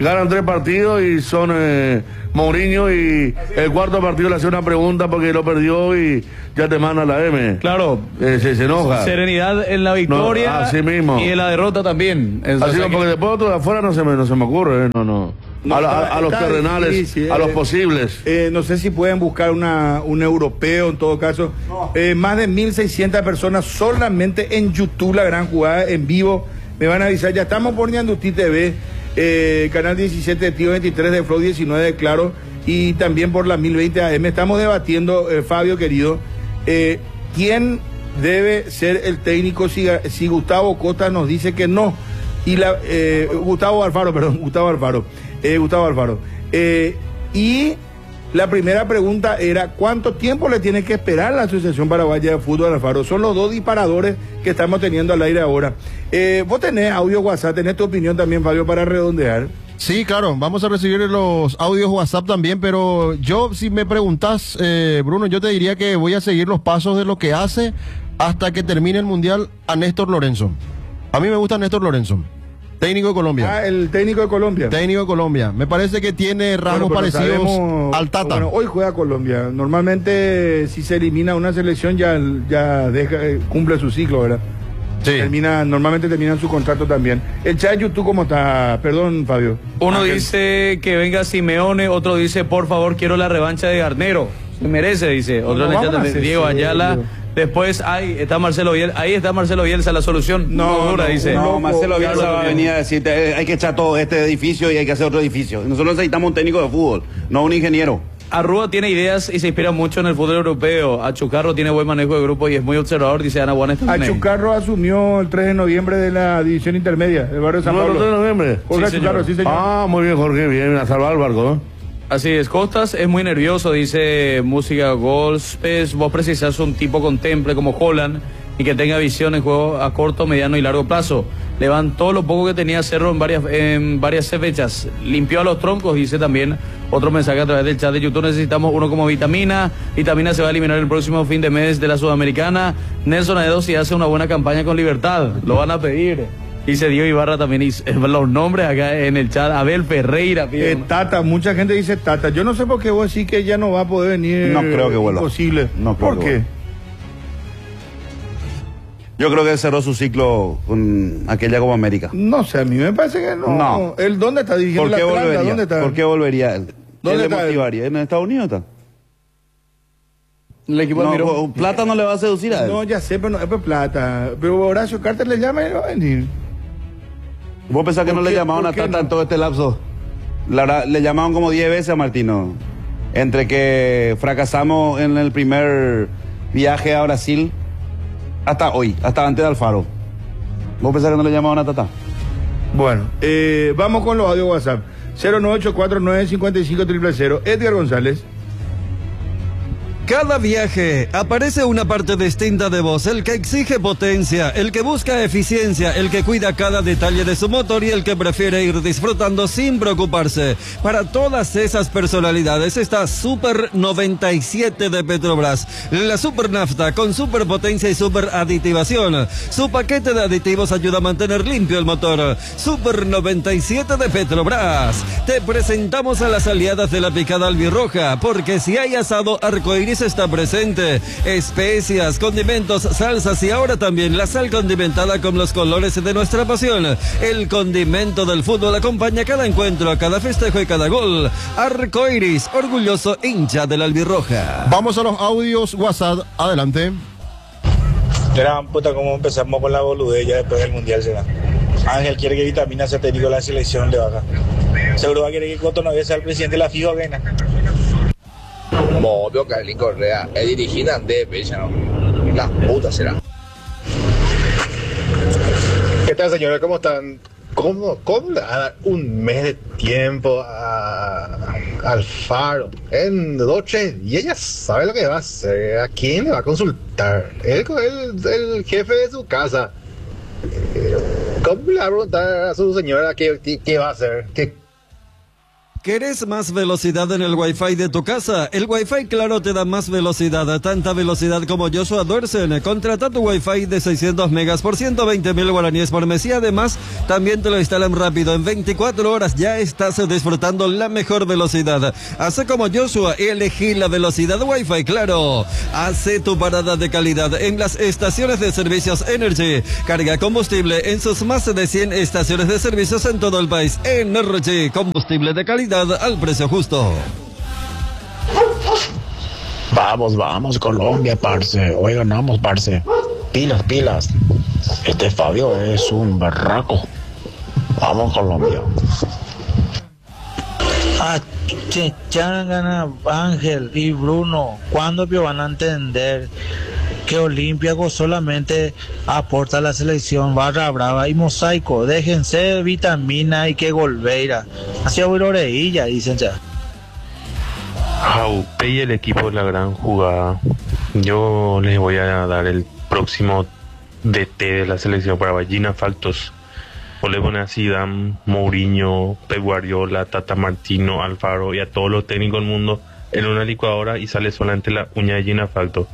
ganan tres partidos y son eh, Mourinho, y el cuarto partido le hace una pregunta porque lo perdió y ya te manda la M. Claro. Eh, se, se enoja. Serenidad en la victoria. No, así mismo. Y en la derrota también. Así Entonces, porque después otro de afuera no se me, no se me ocurre, eh, no, no. No, a, la- a- está- a los está terrenales, difícil, a los eh. posibles. Eh, no sé si pueden buscar una, un europeo en todo caso. Eh, más de mil seiscientas personas solamente en YouTube, la gran jugada en vivo. Me van a avisar, ya estamos por Ñandutí T V, eh, canal diecisiete de Tío veintitrés de Flow diecinueve de Claro, y también por la mil veinte A M. Estamos debatiendo, eh, Fabio querido, eh, quién debe ser el técnico si, si Gustavo Costa nos dice que no. Y la, eh, Gustavo Alfaro, perdón, Gustavo Alfaro. Eh, Gustavo Alfaro. Eh, y la primera pregunta era, ¿cuánto tiempo le tiene que esperar la Asociación Paraguaya de Fútbol, Alfaro? Son los dos disparadores que estamos teniendo al aire ahora. Eh, vos tenés audio WhatsApp, tenés tu opinión también, Fabio, para redondear. Sí, claro, vamos a recibir los audios WhatsApp también, pero yo, si me preguntas, eh, Bruno, yo te diría que voy a seguir los pasos de lo que hace hasta que termine el Mundial a Néstor Lorenzo. A mí me gusta Néstor Lorenzo, técnico de Colombia. Ah, el técnico de Colombia. Técnico de Colombia. Me parece que tiene rasgos Bueno, pero parecidos sabemos- al Tata. Bueno, hoy juega Colombia. Normalmente, si se elimina una selección, ya, ya deja, eh, cumple su ciclo, ¿verdad? Sí. Termina, normalmente terminan su contrato también. El chat de YouTube, ¿cómo está? Perdón, Fabio. Uno Ah, que- dice que venga Simeone, otro dice, por favor, quiero la revancha de Garnero. Se merece, dice. Otro No, en el vamos chat a de hacer Diego serio. Ayala. Después, ahí está Marcelo Bielsa. Ahí está Marcelo Bielsa, la solución. No, No, dura, no, dice. No, loco, Marcelo Bielsa Carlos va a Bielsa. venir a decirte, eh, hay que echar todo este edificio y hay que hacer otro edificio. Nosotros necesitamos un técnico de fútbol, no un ingeniero. Arrua tiene ideas y se inspira mucho en el fútbol europeo. Achucarro tiene buen manejo de grupo y es muy observador, dice Ana Juanes también. Achucarro asumió el tres de noviembre de la división intermedia del barrio de San ¿No, Pablo. no, de noviembre? Jorge Sí, Achucarro, señor. sí, señor. Ah, muy bien, Jorge, bien, a salvar al barco, ¿no? Así es, Costas es muy nervioso, dice Música Golpes. Vos precisás un tipo con temple como Holland y que tenga visión en juego a corto, mediano y largo plazo. Levantó lo poco que tenía Cerro en varias, en varias fechas. Limpió a los troncos, dice también otro mensaje a través del chat de YouTube. Necesitamos uno como Vitamina. Vitamina se va a eliminar el próximo fin de mes de la Sudamericana. Nelson Aedo si hace una buena campaña con Libertad. Lo van a pedir. Dice Diego Ibarra también. Y los nombres acá en el chat. Abel Ferreira. Eh, Tata, mucha gente dice Tata. Yo no sé por qué vos decís que ya no va a poder venir. No creo que vuelva. Imposible. No creo ¿Por que qué? vuelva. Yo creo que cerró su ciclo con aquella Copa América. No sé, a mí me parece que no. No. ¿Él dónde está dirigiendo ¿Por la qué Atlanta? volvería? ¿Dónde está? ¿Por qué volvería él? ¿Dónde ¿Qué está le él? motivaría? ¿En Estados Unidos está? El equipo No, admiró. plata no le va a seducir a él. No, ya sé, pero no es por plata. Pero Horacio Carter le llama y no va a venir. ¿Vos pensás que ¿Por no le qué? llamaban ¿Por a qué Tata no? en todo este lapso? La verdad, le llamaban como diez veces a Martino. Entre que fracasamos en el primer viaje a Brasil hasta hoy, hasta antes de Alfaro. ¿Vos pensás que no le llamaban a Tata? Bueno, eh, vamos con los audios WhatsApp. cero nueve ocho cuatro nueve cinco cinco cero cero cero. Edgar González. Cada viaje aparece una parte distinta de vos, el que exige potencia, el que busca eficiencia, el que cuida cada detalle de su motor y el que prefiere ir disfrutando sin preocuparse. Para todas esas personalidades está Super noventa y siete de Petrobras, la super nafta con super potencia y super aditivación. Su paquete de aditivos ayuda a mantener limpio el motor. Super noventa y siete de Petrobras. Te presentamos a las aliadas de la picada albirroja, porque si hay asado, arcoiris está presente. Especias, condimentos, salsas y ahora también la sal condimentada con los colores de nuestra pasión. El condimento del fútbol acompaña cada encuentro, cada festejo y cada gol. Arcoiris, orgulloso hincha de la albirroja. Vamos a los audios WhatsApp. Adelante. Gran puta, ¿cómo empezamos con la boludez ya después del mundial será? Ángel quiere que Vitamina sea técnico de la selección, le baja. Seguro va a querer que Cotonovés sea el presidente de la FIFA, ¿qué? Obvio, Carlín Correa es dirigida de pecha, ¿no? La puta será. ¿Qué tal, señores? ¿Cómo están? ¿Cómo, cómo le va a dar un mes de tiempo a Alfaro? En dos, tres días ya sabe lo que va a hacer. ¿A quién le va a consultar? Él es el, el jefe de su casa. ¿Cómo le va a preguntar a su señora qué, qué va a hacer? ¿Qué ¿Querés más velocidad en el Wi-Fi de tu casa? El Wi-Fi Claro te da más velocidad, tanta velocidad como Joshua Duersen. Contrata tu Wi-Fi de seiscientos megas por ciento veinte mil guaraníes por mes y además también te lo instalan rápido. En veinticuatro horas ya estás disfrutando la mejor velocidad. Hace como Joshua y elegí la velocidad Wi-Fi Claro. Hace tu parada de calidad en las estaciones de servicios Energy. Carga combustible en sus más de cien estaciones de servicios en todo el país. Energy, combustible de calidad al precio justo. Vamos, vamos, Colombia, parce. Hoy ganamos, parce. Pilas, pilas. Este Fabio es un berraco. Vamos, Colombia. Ah, che, Changana, Ángel y Bruno, ¿cuándo van a entender que Olímpico solamente aporta a la selección Barra Brava y Mosaico? Déjense de vitamina y que Golbeira. Hacia Buroreilla, dicen ya. Jaupe y el equipo de la gran jugada. Yo les voy a dar el próximo D T de la selección para Gina Faltos. O le pone a Zidane, Mourinho, Pep Guardiola, Tata Martino, Alfaro y a todos los técnicos del mundo en una licuadora y sale solamente la uña de Gina Falto.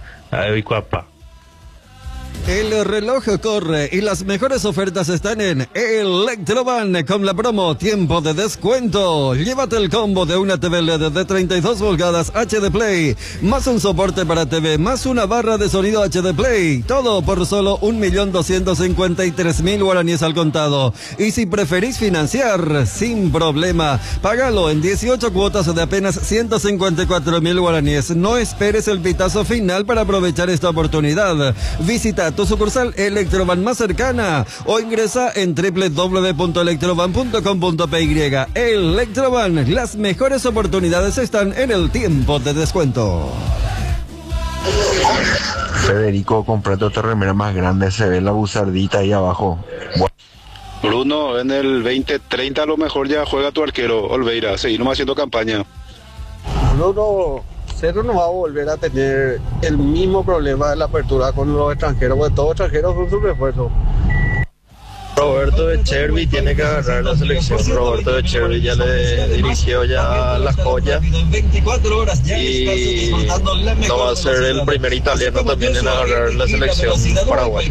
El reloj corre y las mejores ofertas están en Electroban con la promo Tiempo de Descuento. Llévate el combo de una T V L E D de treinta y dos pulgadas H D Play, más un soporte para T V, más una barra de sonido H D Play. Todo por solo un millón doscientos cincuenta y tres mil guaraníes al contado. Y si preferís financiar, sin problema, págalo en dieciocho cuotas de apenas ciento cincuenta y cuatro mil guaraníes. No esperes el pitazo final para aprovechar esta oportunidad. Visita tu sucursal Electroban más cercana o ingresa en doble u doble u doble u punto electroban punto com punto p y. Electroban, las mejores oportunidades están en el tiempo de descuento. Federico, comprate otra remera más grande, se ve la buzardita ahí abajo. Bueno. Bruno, en el veinte treinta a lo mejor ya juega tu arquero, Olveira, seguir nomás haciendo campaña. Bruno, Cerro no va a volver a tener el mismo problema de la apertura con los extranjeros, porque todos extranjeros son su refuerzo. Roberto de Chervi tiene que agarrar la selección. Roberto de Chervi ya le dirigió ya la joya y no va a ser el primer italiano también en agarrar la selección Paraguay.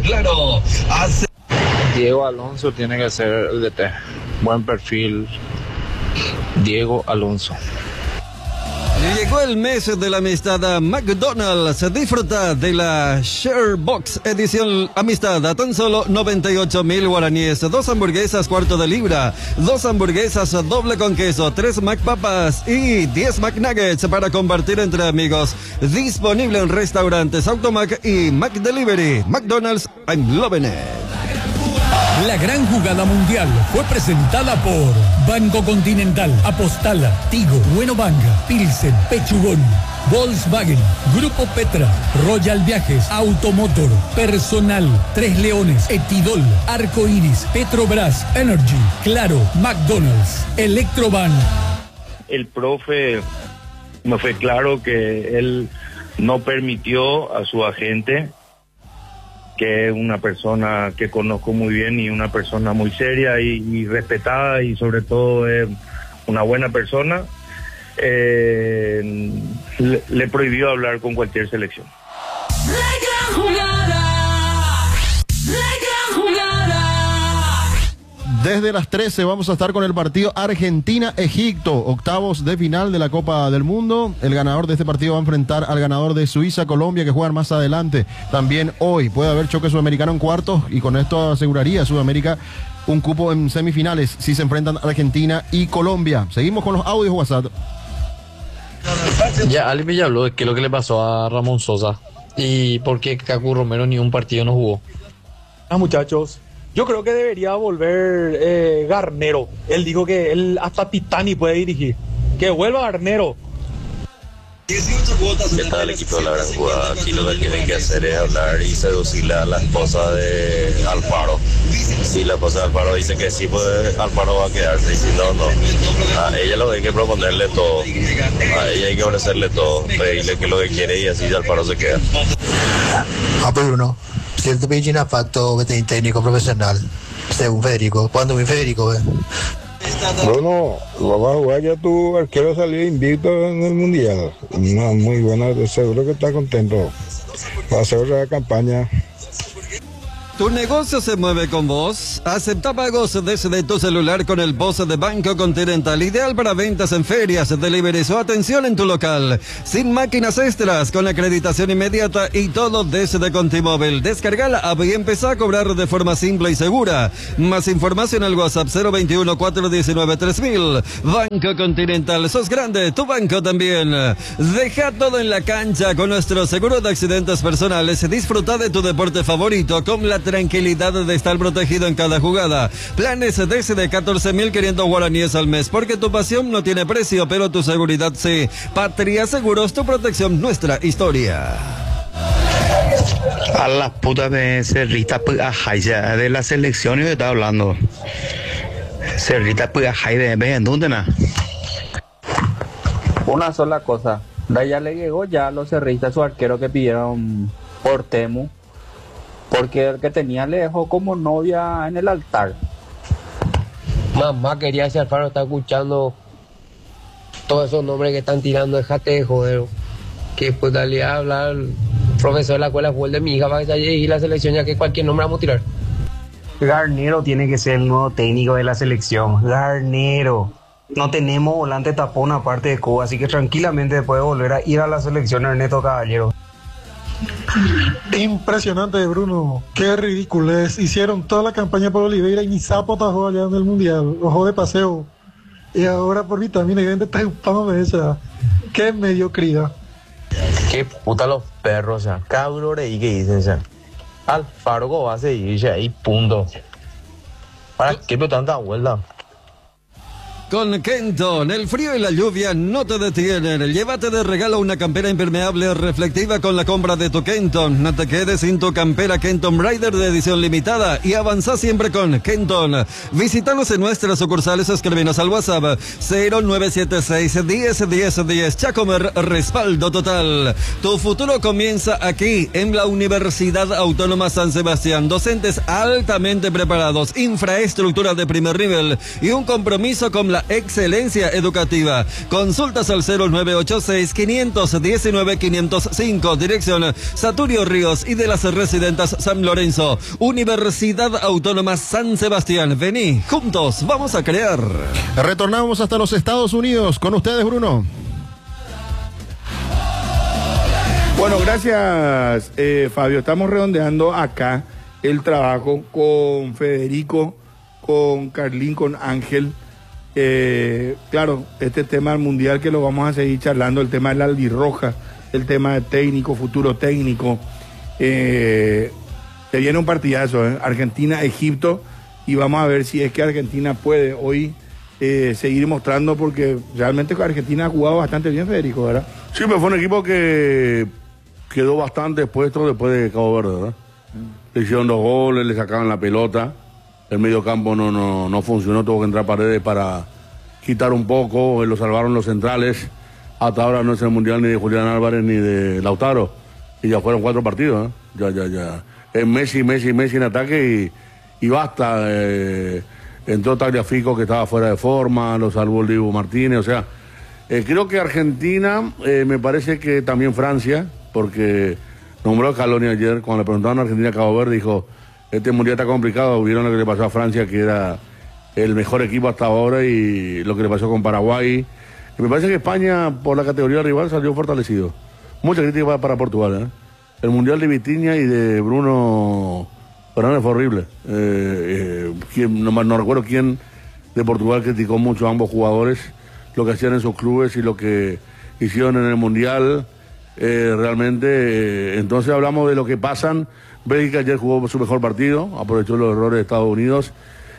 Diego Alonso tiene que ser el D T. Buen perfil, Diego Alonso. Llegó el mes de la amistad a McDonald's. Disfruta de la Share Box edición amistad a tan solo noventa y ocho mil guaraníes. Dos hamburguesas cuarto de libra, dos hamburguesas doble con queso, tres McPapas y diez McNuggets para compartir entre amigos. Disponible en restaurantes Automac y McDelivery. McDonald's, I'm loving it. La gran jugada mundial fue presentada por Banco Continental, Apostala, Tigo, Bueno Banca, Pilsen, Pechugón, Volkswagen, Grupo Petra, Royal Viajes, Automotor, Personal, Tres Leones, Etidol, Arco Iris, Petrobras, Energy, Claro, McDonald's, Electroban. El profe me fue claro que él no permitió a su agente, que es una persona que conozco muy bien y una persona muy seria y, y respetada y sobre todo es una buena persona, eh, le, le prohibió hablar con cualquier selección. La gran jugada, la gran jugada. Desde las trece vamos a estar con el partido Argentina-Egipto, octavos de final de la Copa del Mundo. El ganador de este partido va a enfrentar al ganador de Suiza-Colombia, que juegan más adelante. También hoy puede haber choque sudamericano en cuartos y con esto aseguraría a Sudamérica un cupo en semifinales si se enfrentan Argentina y Colombia. Seguimos con los audios WhatsApp. Ya Ali me ya habló de qué es lo que le pasó a Ramón Sosa y por qué Cacu Romero ni un partido no jugó. Ah, muchachos, yo creo que debería volver eh, Garnero. Él dijo que él hasta Titani puede dirigir. Que vuelva Garnero. ¿Qué tal el equipo de la gran jugada? Aquí lo que tienen que hacer es hablar y seducirle a la esposa de Alfaro. Si la esposa de Alfaro dice que sí, pues Alfaro va a quedarse, y si no, no. A ella lo que hay que proponerle todo. A ella hay que ofrecerle todo, pedirle que lo que quiere y así Alfaro se queda. Ah, pues Bruno, cierto que Gina Facto técnico profesional, según Federico. ¿Cuándo mi Federico? Eh? Bruno, vamos a jugar ya tu arquero salió invicto en el Mundial. No, muy buena, seguro que está contento. Va a hacer otra campaña. Tu negocio se mueve con vos. Acepta pagos desde tu celular con el P O S de Banco Continental. Ideal para ventas en ferias, deliveries o atención en tu local. Sin máquinas extras, con acreditación inmediata y todo desde Contimóvil. Descarga la app y empezá a cobrar de forma simple y segura. Más información al WhatsApp cero veintiuno, cuatrocientos diecinueve, tres mil. Banco Continental, sos grande, tu banco también. Deja todo en la cancha con nuestro seguro de accidentes personales. Disfruta de tu deporte favorito con la tranquilidad de estar protegido en cada jugada. Planes desde catorce mil quinientos guaraníes al mes, porque tu pasión no tiene precio, pero tu seguridad sí. Patria Seguros, tu protección, nuestra historia. A las putas de Cerrita Pujajaya, de la selección que está hablando. Cerrita Pujajaya de en dónde na. Una sola cosa, de ya le llegó ya a los cerristas su arquero que pidieron por Temu. Porque el que tenía le dejó como novia en el altar. Mamá quería si Alfaro está escuchando todos esos nombres que están tirando, déjate de joder. Que pues dale a hablar el profesor de la escuela fue el de mi hija para que se haya y la selección, ya que cualquier nombre vamos a tirar. Garnero tiene que ser el nuevo técnico de la selección. Garnero. No tenemos volante tapón aparte de Cuba, así que tranquilamente puede volver a ir a la selección Ernesto Caballero. Impresionante, Bruno. Qué ridiculez. Hicieron toda la campaña por Oliveira y ni sapo tajó allá en el Mundial. Ojo de paseo. Y ahora por vitamina y vende está upándome esa. Qué mediocridad. Qué puta los perros, o sea. Cabrón ahí que dicen, o sea. Alfaro va a seguir, ya, y punto. ¿Para qué pero tanta vuelta? Con Kenton, el frío y la lluvia no te detienen. Llévate de regalo una campera impermeable reflectiva con la compra de tu Kenton. No te quedes sin tu campera Kenton Rider de edición limitada y avanza siempre con Kenton. Visítanos en nuestras sucursales, escríbenos al WhatsApp cero nueve siete seis, diez, diez, diez. Chacomer, respaldo total. Tu futuro comienza aquí, en la Universidad Autónoma San Sebastián. Docentes altamente preparados, infraestructura de primer nivel y un compromiso con la excelencia educativa. Consultas al cero nueve ocho seis, cinco uno nueve, cinco cero cinco. Dirección Saturio Ríos y de las Residentas San Lorenzo. Universidad Autónoma San Sebastián. Vení, juntos vamos a crear. Retornamos hasta los Estados Unidos con ustedes, Bruno. Bueno, gracias, eh, Fabio. Estamos redondeando acá el trabajo con Federico, con Carlín, con Ángel. Eh, claro, este tema del mundial que lo vamos a seguir charlando, el tema de la albirroja, el tema de técnico, futuro técnico. Eh, se viene un partidazo, ¿eh? Argentina-Egipto, y vamos a ver si es que Argentina puede hoy eh, seguir mostrando, porque realmente Argentina ha jugado bastante bien, Federico, ¿verdad? Sí, pero fue un equipo que quedó bastante expuesto después de Cabo Verde, ¿verdad? Le hicieron dos goles, le sacaban la pelota. El medio campo no, no, no funcionó, tuvo que entrar Paredes para quitar un poco, lo salvaron los centrales. Hasta ahora no es el mundial ni de Julián Álvarez ni de Lautaro. Y ya fueron cuatro partidos, ¿eh? Ya, ya, ya. Es Messi, Messi, Messi en ataque y, y basta. Eh, entró Tagliafico que estaba fuera de forma, lo salvó el Dibu Martínez, o sea. Eh, creo que Argentina, eh, me parece que también Francia, porque nombró a Scaloni ayer, cuando le preguntaban a Argentina Cabo Verde, dijo... Este mundial está complicado, vieron lo que le pasó a Francia, que era el mejor equipo hasta ahora, y lo que le pasó con Paraguay. Y me parece que España, por la categoría rival, salió fortalecido. Mucha crítica para, para Portugal, ¿eh? El mundial de Vitinha y de Bruno Fernández fue horrible. Eh, eh, ¿quién, no, no recuerdo quién de Portugal criticó mucho a ambos jugadores, lo que hacían en sus clubes y lo que hicieron en el mundial. Eh, realmente, eh, entonces hablamos de lo que pasan. Bélgica ayer jugó su mejor partido, aprovechó los errores de Estados Unidos,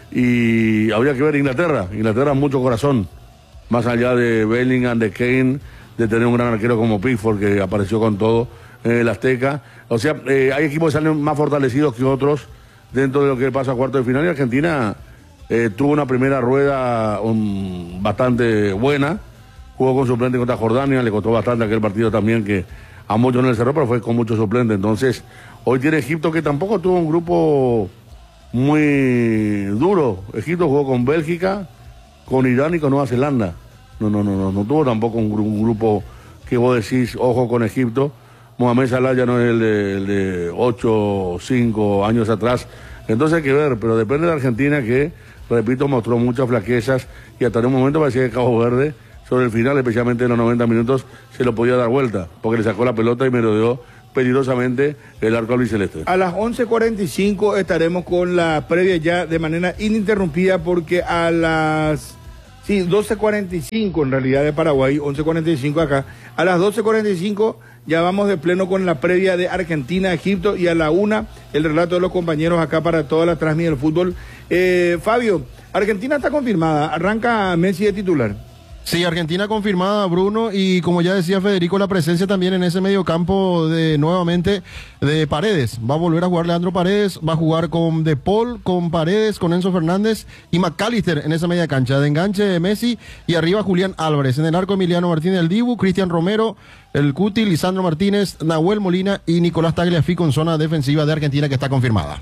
y habría que ver Inglaterra. Inglaterra mucho corazón, más allá de Bellingham, de Kane, de tener un gran arquero como Pickford, que apareció con todo en el Azteca. O sea, eh, hay equipos que salen más fortalecidos que otros dentro de lo que pasa a cuarto de final, y Argentina eh, tuvo una primera rueda um, bastante buena, jugó con suplente contra Jordania, le costó bastante aquel partido también, que a muchos no le cerró, pero fue con muchos suplentes. Entonces, hoy tiene Egipto, que tampoco tuvo un grupo muy duro. Egipto jugó con Bélgica, con Irán y con Nueva Zelanda. No, no, no, no, no tuvo tampoco un, gru- un grupo que vos decís, ojo con Egipto. Mohamed Salah ya no es el de, el de ocho o cinco años atrás. Entonces hay que ver, pero depende de Argentina que, repito, mostró muchas flaquezas y hasta en un momento parecía que Cabo Verde, sobre el final, especialmente en los noventa minutos, se lo podía dar vuelta, porque le sacó la pelota y merodeó peligrosamente el arco albiceleste. A las once cuarenta y cinco estaremos con la previa ya de manera ininterrumpida porque a las... Sí, doce cuarenta y cinco en realidad de Paraguay, once cuarenta y cinco acá. A las doce cuarenta y cinco ya vamos de pleno con la previa de Argentina-Egipto y a la una el relato de los compañeros acá para toda la transmisión del fútbol. Eh, Fabio, Argentina está confirmada, arranca Messi de titular. Sí, Argentina confirmada, Bruno, y como ya decía Federico, la presencia también en ese mediocampo de nuevamente de Paredes. Va a volver a jugar Leandro Paredes, va a jugar con De Paul, con Paredes, con Enzo Fernández y McAllister en esa media cancha. De enganche de Messi y arriba Julián Álvarez. En el arco Emiliano Martínez el Dibu, Cristian Romero, el Cuti, Lisandro Martínez, Nahuel Molina y Nicolás Tagliafico en zona defensiva de Argentina que está confirmada.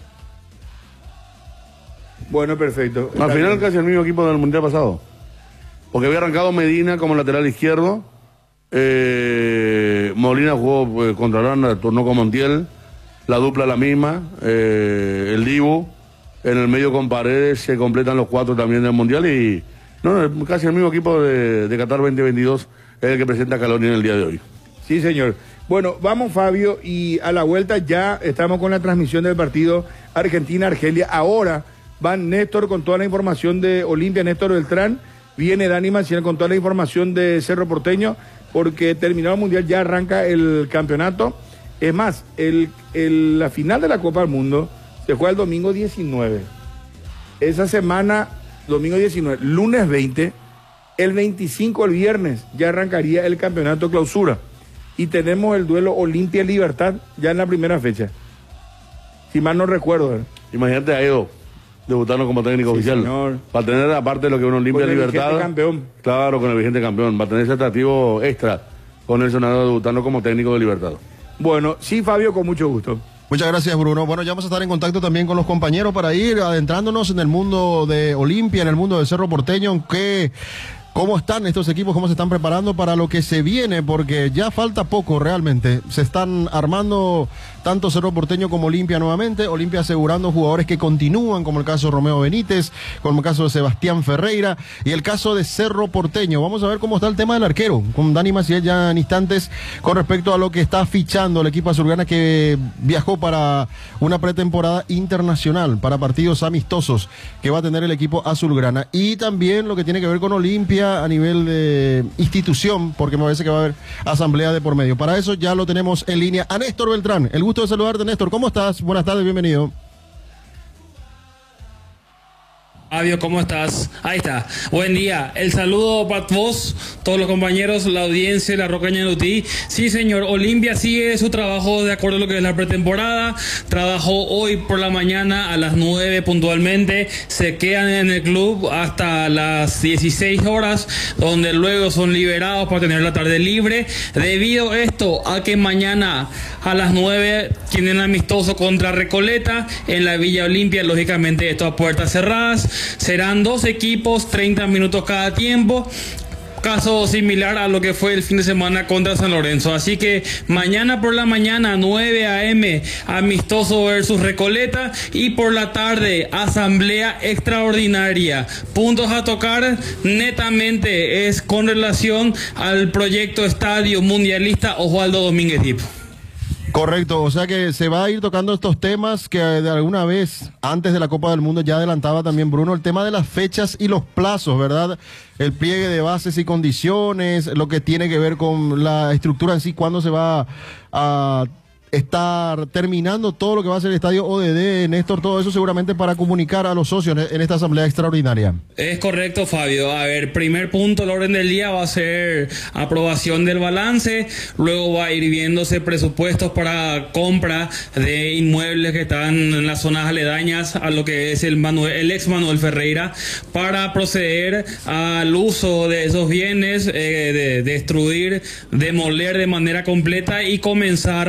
Bueno, perfecto. Al final casi el mismo equipo del Mundial pasado. Porque había arrancado Medina como lateral izquierdo. Eh, Molina jugó eh, contra Arana, tornó con Montiel. La dupla la misma. Eh, el Dibu. En el medio con Paredes se completan los cuatro también del Mundial. Y no, no, casi el mismo equipo de, de Qatar veinte veintidós es el que presenta a Caloni en el día de hoy. Sí, señor. Bueno, vamos, Fabio, y a la vuelta ya estamos con la transmisión del partido Argentina-Argelia. Ahora van Néstor con toda la información de Olimpia, Néstor Beltrán. Viene Dani Maciel con toda la información de Cerro Porteño, porque terminado el Mundial ya arranca el campeonato. Es más, el, el, la final de la Copa del Mundo se juega el domingo diecinueve. Esa semana, domingo diecinueve, lunes veinte, el veinticinco, el viernes, ya arrancaría el campeonato clausura. Y tenemos el duelo Olimpia-Libertad ya en la primera fecha. Si mal no recuerdo. ¿eh? Imagínate a Edo debutando como técnico sí, oficial. Señor. Para tener, aparte de lo que uno Olimpia Libertad. Campeón. Claro, con el vigente campeón. Va a tener ese atractivo extra con el Sonado debutando como técnico de Libertad. Bueno, sí, Fabio, con mucho gusto. Muchas gracias, Bruno. Bueno, ya vamos a estar en contacto también con los compañeros para ir adentrándonos en el mundo de Olimpia, en el mundo del Cerro Porteño, que... ¿Cómo están estos equipos? ¿Cómo se están preparando para lo que se viene? Porque ya falta poco realmente. Se están armando tanto Cerro Porteño como Olimpia nuevamente. Olimpia asegurando jugadores que continúan, como el caso de Romeo Benítez, como el caso de Sebastián Ferreira y el caso de Cerro Porteño. Vamos a ver cómo está el tema del arquero, con Dani Maciel ya en instantes, con respecto a lo que está fichando el equipo azulgrana, que viajó para una pretemporada internacional, para partidos amistosos que va a tener el equipo azulgrana. Y también lo que tiene que ver con Olimpia a nivel de institución, porque me parece que va a haber asamblea de por medio. Para eso ya lo tenemos en línea a Néstor Beltrán. El gusto de saludarte, Néstor. ¿Cómo estás? Buenas tardes, bienvenido. Fabio, ¿cómo estás? Ahí está. Buen día. El saludo para vos, todos los compañeros, la audiencia, la Rocaña de Lutí. Sí, señor. Olimpia sigue su trabajo de acuerdo a lo que es la pretemporada. Trabajó hoy por la mañana a las nueve puntualmente. Se quedan en el club hasta las dieciséis horas, donde luego son liberados para tener la tarde libre. Debido a esto, a que mañana a las nueve tienen amistoso contra Recoleta en la Villa Olimpia. Lógicamente, esto a puertas cerradas. Serán dos equipos, treinta minutos cada tiempo. Caso similar a lo que fue el fin de semana contra San Lorenzo. Así que mañana por la mañana, nueve a eme, amistoso versus Recoleta. Y por la tarde, asamblea extraordinaria. Puntos a tocar netamente es con relación al proyecto Estadio Mundialista Osvaldo Domínguez Tipo. Correcto, o sea que se va a ir tocando estos temas que de alguna vez antes de la Copa del Mundo ya adelantaba también Bruno, el tema de las fechas y los plazos, ¿verdad? El pliegue de bases y condiciones, lo que tiene que ver con la estructura en sí, cuándo se va a estar terminando todo lo que va a ser el estadio O D D, Néstor, todo eso seguramente para comunicar a los socios en esta asamblea extraordinaria. Es correcto, Fabio. A ver, primer punto, el orden del día va a ser aprobación del balance, luego va a ir viéndose presupuestos para compra de inmuebles que están en las zonas aledañas a lo que es el, Manuel, el ex Manuel Ferreira, para proceder al uso de esos bienes, eh, de destruir, demoler de manera completa y comenzar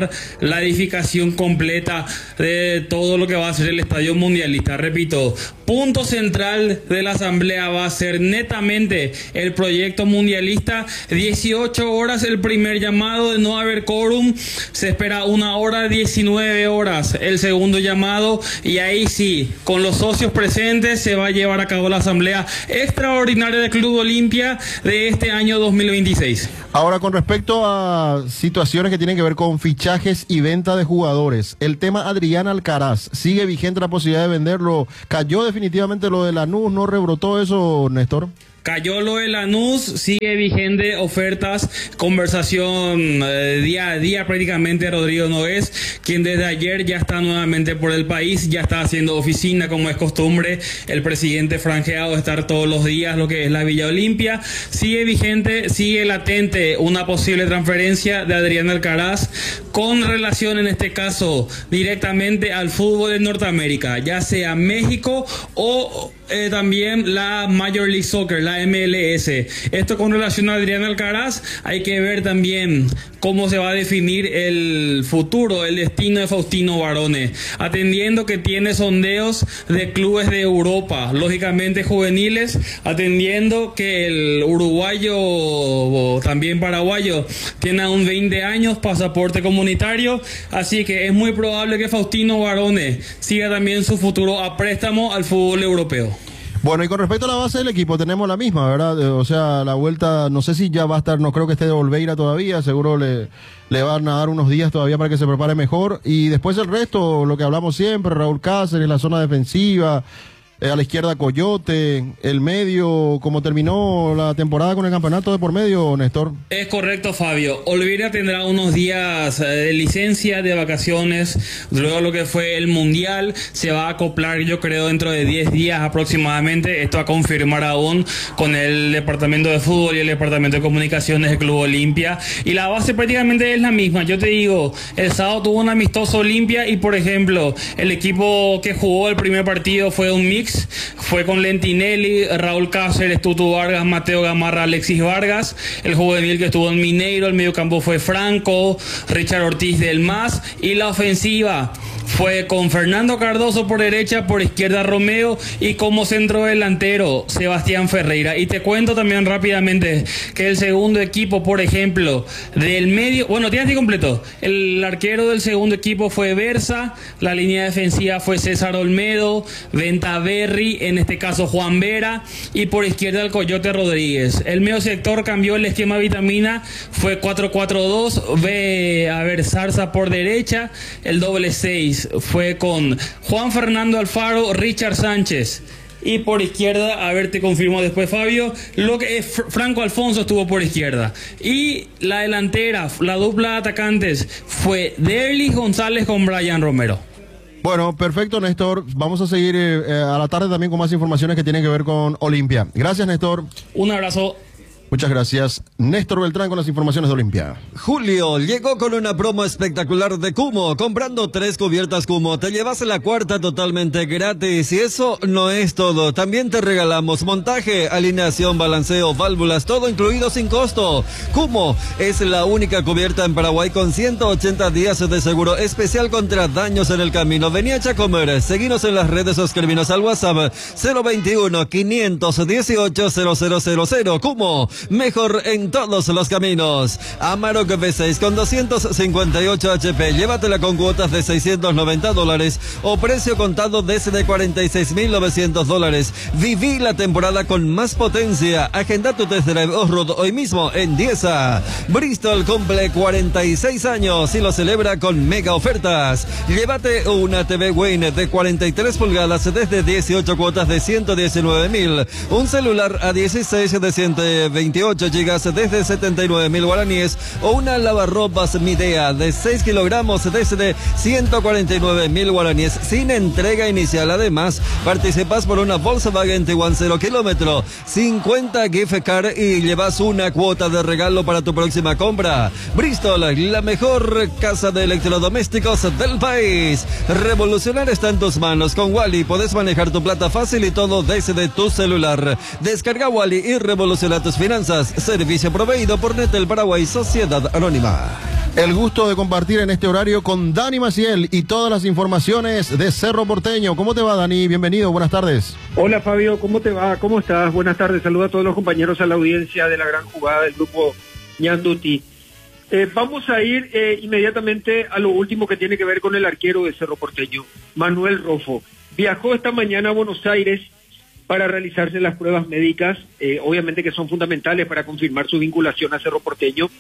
la edificación completa de todo lo que va a ser el estadio mundialista. Repito, punto central de la asamblea va a ser netamente el proyecto mundialista. dieciocho horas el primer llamado, de no haber quórum se espera una hora, diecinueve horas el segundo llamado, y ahí sí, con los socios presentes se va a llevar a cabo la asamblea extraordinaria del Club Olimpia de este año dos mil veintiséis. Ahora, con respecto a situaciones que tienen que ver con fichajes y venta de jugadores, el tema Adrián Alcaraz, ¿sigue vigente la posibilidad de venderlo? ¿Cayó definitivamente lo de Lanús? ¿No rebrotó eso, Néstor? Cayó lo de Lanús, sigue vigente ofertas, conversación eh, día a día prácticamente. Rodrigo Nogués, quien desde ayer ya está nuevamente por el país, ya está haciendo oficina como es costumbre, el presidente franjeado de estar todos los días lo que es la Villa Olimpia. Sigue vigente, sigue latente una posible transferencia de Adrián Alcaraz con relación en este caso directamente al fútbol de Norteamérica, ya sea México o eh, también la Major League Soccer, la M L S. Esto con relación a Adrián Alcaraz. Hay que ver también cómo se va a definir el futuro, el destino de Faustino Barone, atendiendo que tiene sondeos de clubes de Europa, lógicamente juveniles, atendiendo que el uruguayo o también paraguayo tiene aún veinte años, pasaporte comunitario, así que es muy probable que Faustino Barone siga también su futuro a préstamo al fútbol europeo. Bueno, y con respecto a la base del equipo, tenemos la misma, ¿verdad? O sea, la vuelta, no sé si ya va a estar, no creo que esté de Olveira todavía, seguro le, le van a dar unos días todavía para que se prepare mejor. Y después el resto, lo que hablamos siempre, Raúl Cáceres, la zona defensiva, eh, a la izquierda Coyote, el medio, ¿cómo terminó la temporada con el campeonato de por medio, Néstor? Es correcto, Fabio. Olveira tendrá unos días de licencia, de vacaciones, luego lo que fue el Mundial, se va a acoplar yo creo dentro de diez días aproximadamente, esto a confirmar aún con el Departamento de Fútbol y el Departamento de Comunicaciones del Club Olimpia, y la base prácticamente es la misma. Yo te digo, el sábado tuvo un amistoso Olimpia y por ejemplo, el equipo que jugó el primer partido fue un mix, fue con Lentinelli, Raúl Cáceres, Tutu Vargas, Mateo Gamarra, Alexis Vargas. El juvenil que estuvo en Mineiro, el mediocampo fue Franco, Richard Ortiz del M A S, y la ofensiva fue con Fernando Cardoso por derecha, por izquierda Romeo, y como centro delantero Sebastián Ferreira. Y te cuento también rápidamente que el segundo equipo, por ejemplo, del medio, bueno, tienes completo, el arquero del segundo equipo fue Versa, la línea defensiva fue César Olmedo, Ventaverri, en este caso Juan Vera, y por izquierda el Coyote Rodríguez. El medio sector cambió el esquema vitamina, fue cuatro cuatro dos, ve a ver Zarza por derecha, el doble seis fue con Juan Fernando Alfaro, Richard Sánchez, y por izquierda, a ver, te confirmo después, Fabio, lo que es Franco Alfonso estuvo por izquierda, y la delantera, la dupla de atacantes fue Derlis González con Brian Romero. Bueno, perfecto, Néstor. Vamos a seguir eh, a la tarde también con más informaciones que tienen que ver con Olimpia. Gracias, Néstor. Un abrazo. Muchas gracias. Néstor Beltrán con las informaciones de Olimpia. Julio llegó con una promo espectacular de Cumo. Comprando tres cubiertas Cumo, te llevas la cuarta totalmente gratis. Y eso no es todo. También te regalamos montaje, alineación, balanceo, válvulas, todo incluido sin costo. Cumo es la única cubierta en Paraguay con ciento ochenta días de seguro especial contra daños en el camino. Vení a Chacomer. Seguinos en las redes o escribinos al WhatsApp cero veintiuno, quinientos dieciocho, cero cero cero cero. Cumo. Mejor en todos los caminos. Amarok V seis con doscientos cincuenta y ocho H P. Llévatela con cuotas de seiscientos noventa dólares o precio contado desde cuarenta y seis mil novecientos dólares. Viví la temporada con más potencia. Agenda tu test drive off-road hoy mismo en Dieza. Bristol cumple cuarenta y seis años y lo celebra con mega ofertas. Llévate una T V Wayne de cuarenta y tres pulgadas desde dieciocho cuotas de ciento diecinueve mil. Un celular A dieciséis de ciento veintiocho gigas desde setenta y nueve mil guaraníes o una lavarropas Midea de seis kilogramos desde ciento cuarenta y nueve mil guaraníes sin entrega inicial. Además, participas por una Volkswagen Tiguan cero kilómetro, cincuenta gift card y llevas una cuota de regalo para tu próxima compra. Bristol, la mejor casa de electrodomésticos del país. Revolucionar está en tus manos. Con Wally podés manejar tu plata fácil y todo desde tu celular. Descarga Wally y revoluciona tus finanzas. Servicio proveído por Netel Paraguay Sociedad Anónima. El gusto de compartir en este horario con Dani Maciel y todas las informaciones de Cerro Porteño. ¿Cómo te va, Dani? Bienvenido, buenas tardes. Hola, Fabio, ¿cómo te va? ¿Cómo estás? Buenas tardes, saludo a todos los compañeros, a la audiencia de la gran jugada del grupo Ñanduti. Eh, vamos a ir eh, inmediatamente a lo último que tiene que ver con el arquero de Cerro Porteño, Manuel Rofo. Viajó esta mañana a Buenos Aires para realizarse las pruebas médicas, eh, obviamente que son fundamentales para confirmar su vinculación a Cerro Porteño.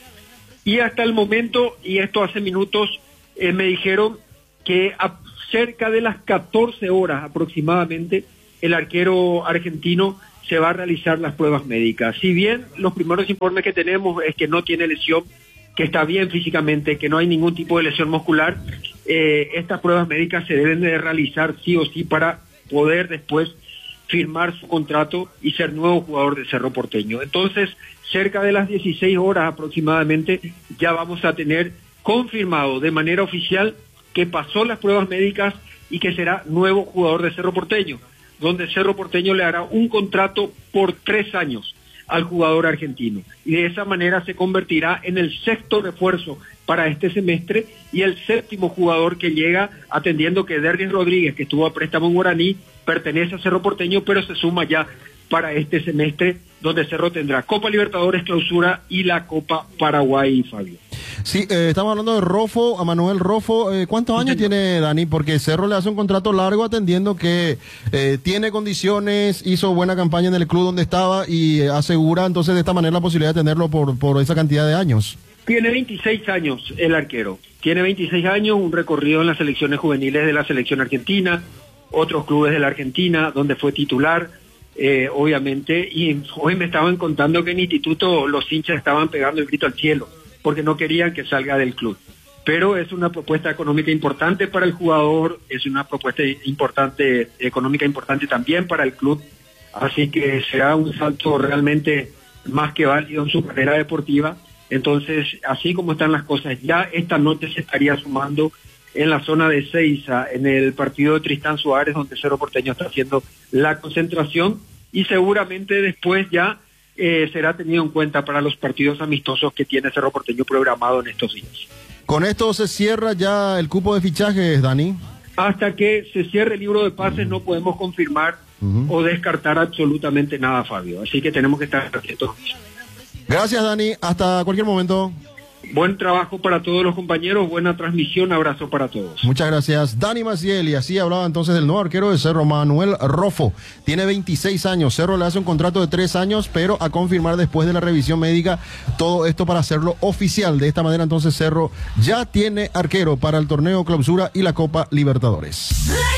Y hasta el momento, y esto hace minutos, eh, me dijeron que a cerca de las catorce horas aproximadamente, el arquero argentino se va a realizar las pruebas médicas. Si bien los primeros informes que tenemos es que no tiene lesión, que está bien físicamente, que no hay ningún tipo de lesión muscular, eh, estas pruebas médicas se deben de realizar sí o sí para poder después firmar su contrato y ser nuevo jugador de Cerro Porteño. Entonces, cerca de las dieciséis horas aproximadamente, ya vamos a tener confirmado de manera oficial que pasó las pruebas médicas y que será nuevo jugador de Cerro Porteño, donde Cerro Porteño le hará un contrato por tres años al jugador argentino. Y de esa manera se convertirá en el sexto refuerzo para este semestre y el séptimo jugador que llega, atendiendo que Dergis Rodríguez, que estuvo a préstamo en Guaraní, pertenece a Cerro Porteño, pero se suma ya para este semestre, donde Cerro tendrá Copa Libertadores, Clausura y la Copa Paraguay, Fabio. Sí, eh, estamos hablando de Rofo, a Manuel Rofo. Eh, ¿Cuántos años tiene Dani? Porque Cerro le hace un contrato largo atendiendo que eh, tiene condiciones, hizo buena campaña en el club donde estaba y eh, asegura entonces de esta manera la posibilidad de tenerlo por, por esa cantidad de años. Tiene veintiséis años el arquero. Tiene veintiséis años, un recorrido en las selecciones juveniles de la selección argentina, otros clubes de la Argentina, donde fue titular. Eh, obviamente, y hoy me estaban contando que en instituto los hinchas estaban pegando el grito al cielo, porque no querían que salga del club. Pero es una propuesta económica importante para el jugador, es una propuesta importante, económica importante también para el club, así que será un salto realmente más que válido en su carrera deportiva. Entonces, así como están las cosas, ya esta noche se estaría sumando en la zona de Seiza, en el partido de Tristán Suárez, donde Cerro Porteño está haciendo la concentración, y seguramente después ya eh, será tenido en cuenta para los partidos amistosos que tiene Cerro Porteño programado en estos días. ¿Con esto se cierra ya el cupo de fichajes, Dani? Hasta que se cierre el libro de pases no podemos confirmar uh-huh. o descartar absolutamente nada, Fabio, así que tenemos que estar atentos. Gracias, Dani, hasta cualquier momento. Buen trabajo para todos los compañeros, buena transmisión, abrazo para todos. Muchas gracias, Dani Maciel, y así hablaba entonces del nuevo arquero de Cerro, Manuel Rofo. Tiene veintiséis años, Cerro le hace un contrato de tres años, pero a confirmar después de la revisión médica, todo esto para hacerlo oficial. De esta manera entonces Cerro ya tiene arquero para el torneo Clausura y la Copa Libertadores.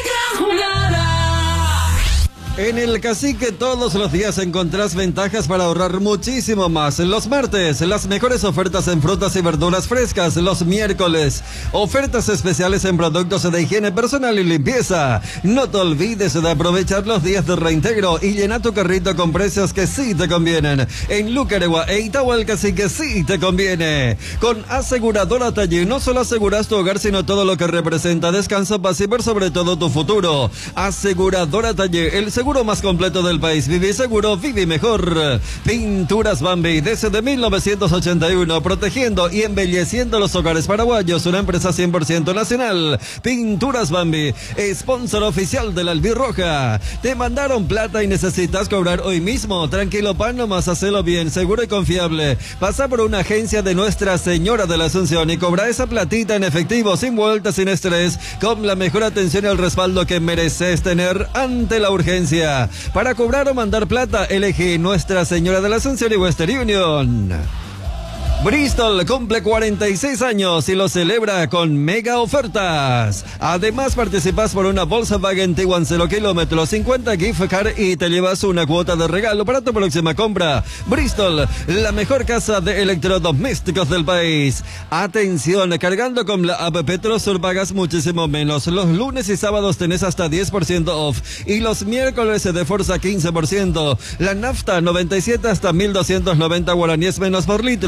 En el Cacique todos los días encontrás ventajas para ahorrar muchísimo más. Los martes, las mejores ofertas en frutas y verduras frescas. Los miércoles, ofertas especiales en productos de higiene personal y limpieza. No te olvides de aprovechar los días de reintegro y llena tu carrito con precios que sí te convienen. En Lucaregua e Itagua el Cacique sí te conviene. Con Aseguradora Taller no solo aseguras tu hogar, sino todo lo que representa descanso, paz y por sobre todo tu futuro. Aseguradora Taller, el seguro más completo del país. Vive seguro, vive mejor. Pinturas Bambi, desde mil novecientos ochenta y uno, protegiendo y embelleciendo los hogares paraguayos. Una empresa cien por ciento nacional. Pinturas Bambi, sponsor oficial de la Albirroja. Te mandaron plata y necesitas cobrar hoy mismo. Tranquilo, pan, nomás hacelo bien, seguro y confiable. Pasa por una agencia de Nuestra Señora de la Asunción y cobra esa platita en efectivo, sin vueltas, sin estrés, con la mejor atención y el respaldo que mereces tener ante la urgencia. Para cobrar o mandar plata, elegí Nuestra Señora de la Asunción y Western Union. Bristol cumple cuarenta y seis años y lo celebra con mega ofertas. Además, participas por una Volkswagen Tiguan cero kilómetros, cincuenta gift card y te llevas una cuota de regalo para tu próxima compra. Bristol, la mejor casa de electrodomésticos del país. Atención, cargando con la app Petrosur pagas muchísimo menos. Los lunes y sábados tenés hasta diez por ciento off y los miércoles de Forza quince por ciento. La nafta noventa y siete hasta mil doscientos noventa guaraníes menos por litro y el día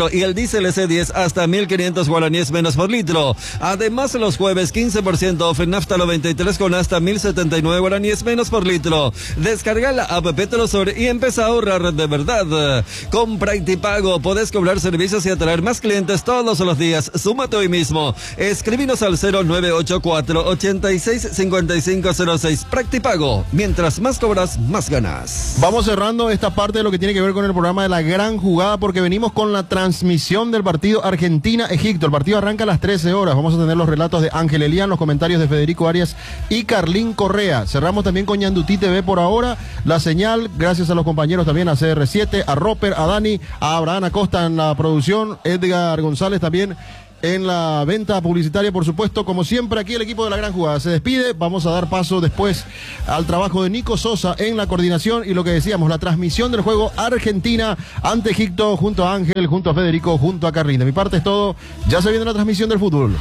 diésel ese diez hasta mil quinientos guaraníes menos por litro. Además, los jueves quince por ciento off en nafta noventa y tres con hasta mil setenta y nueve guaraníes menos por litro. Descarga la app Petrosur y empieza a ahorrar de verdad. Con Practipago podés cobrar servicios y atraer más clientes todos los días. Súmate hoy mismo. Escríbenos al cero nueve ocho cuatro, ochenta y seis, cincuenta y cinco cero seis. Practipago. Mientras más cobras, más ganas. Vamos cerrando esta parte de lo que tiene que ver con el programa de la gran jugada, porque venimos con la transmisión del partido Argentina-Egipto. El partido arranca a las trece horas. Vamos a tener los relatos de Ángel Elián, los comentarios de Federico Arias y Carlín Correa. Cerramos también con Ñandutí T V por ahora. La señal, gracias a los compañeros también, a C R siete, a Roper, a Dani, a Abraham Acosta en la producción, Edgar González también en la venta publicitaria, por supuesto. Como siempre, aquí el equipo de la gran jugada se despide. Vamos a dar paso después al trabajo de Nico Sosa en la coordinación y lo que decíamos, la transmisión del juego Argentina ante Egipto, junto a Ángel, junto a Federico, junto a Carlín. De mi parte es todo. Ya se viene la transmisión del fútbol.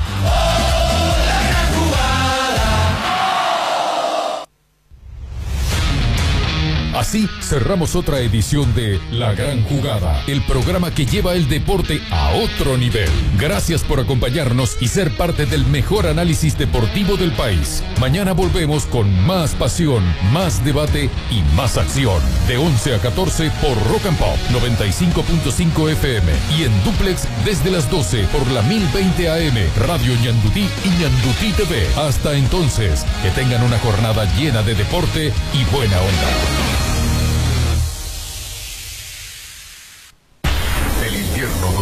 Así cerramos otra edición de La Gran Jugada, el programa que lleva el deporte a otro nivel. Gracias por acompañarnos y ser parte del mejor análisis deportivo del país. Mañana volvemos con más pasión, más debate y más acción. De once a catorce por Rock and Pop noventa y cinco punto cinco F M y en duplex desde las doce por la mil veinte A M, Radio Ñandutí y Ñandutí T V. Hasta entonces, que tengan una jornada llena de deporte y buena onda.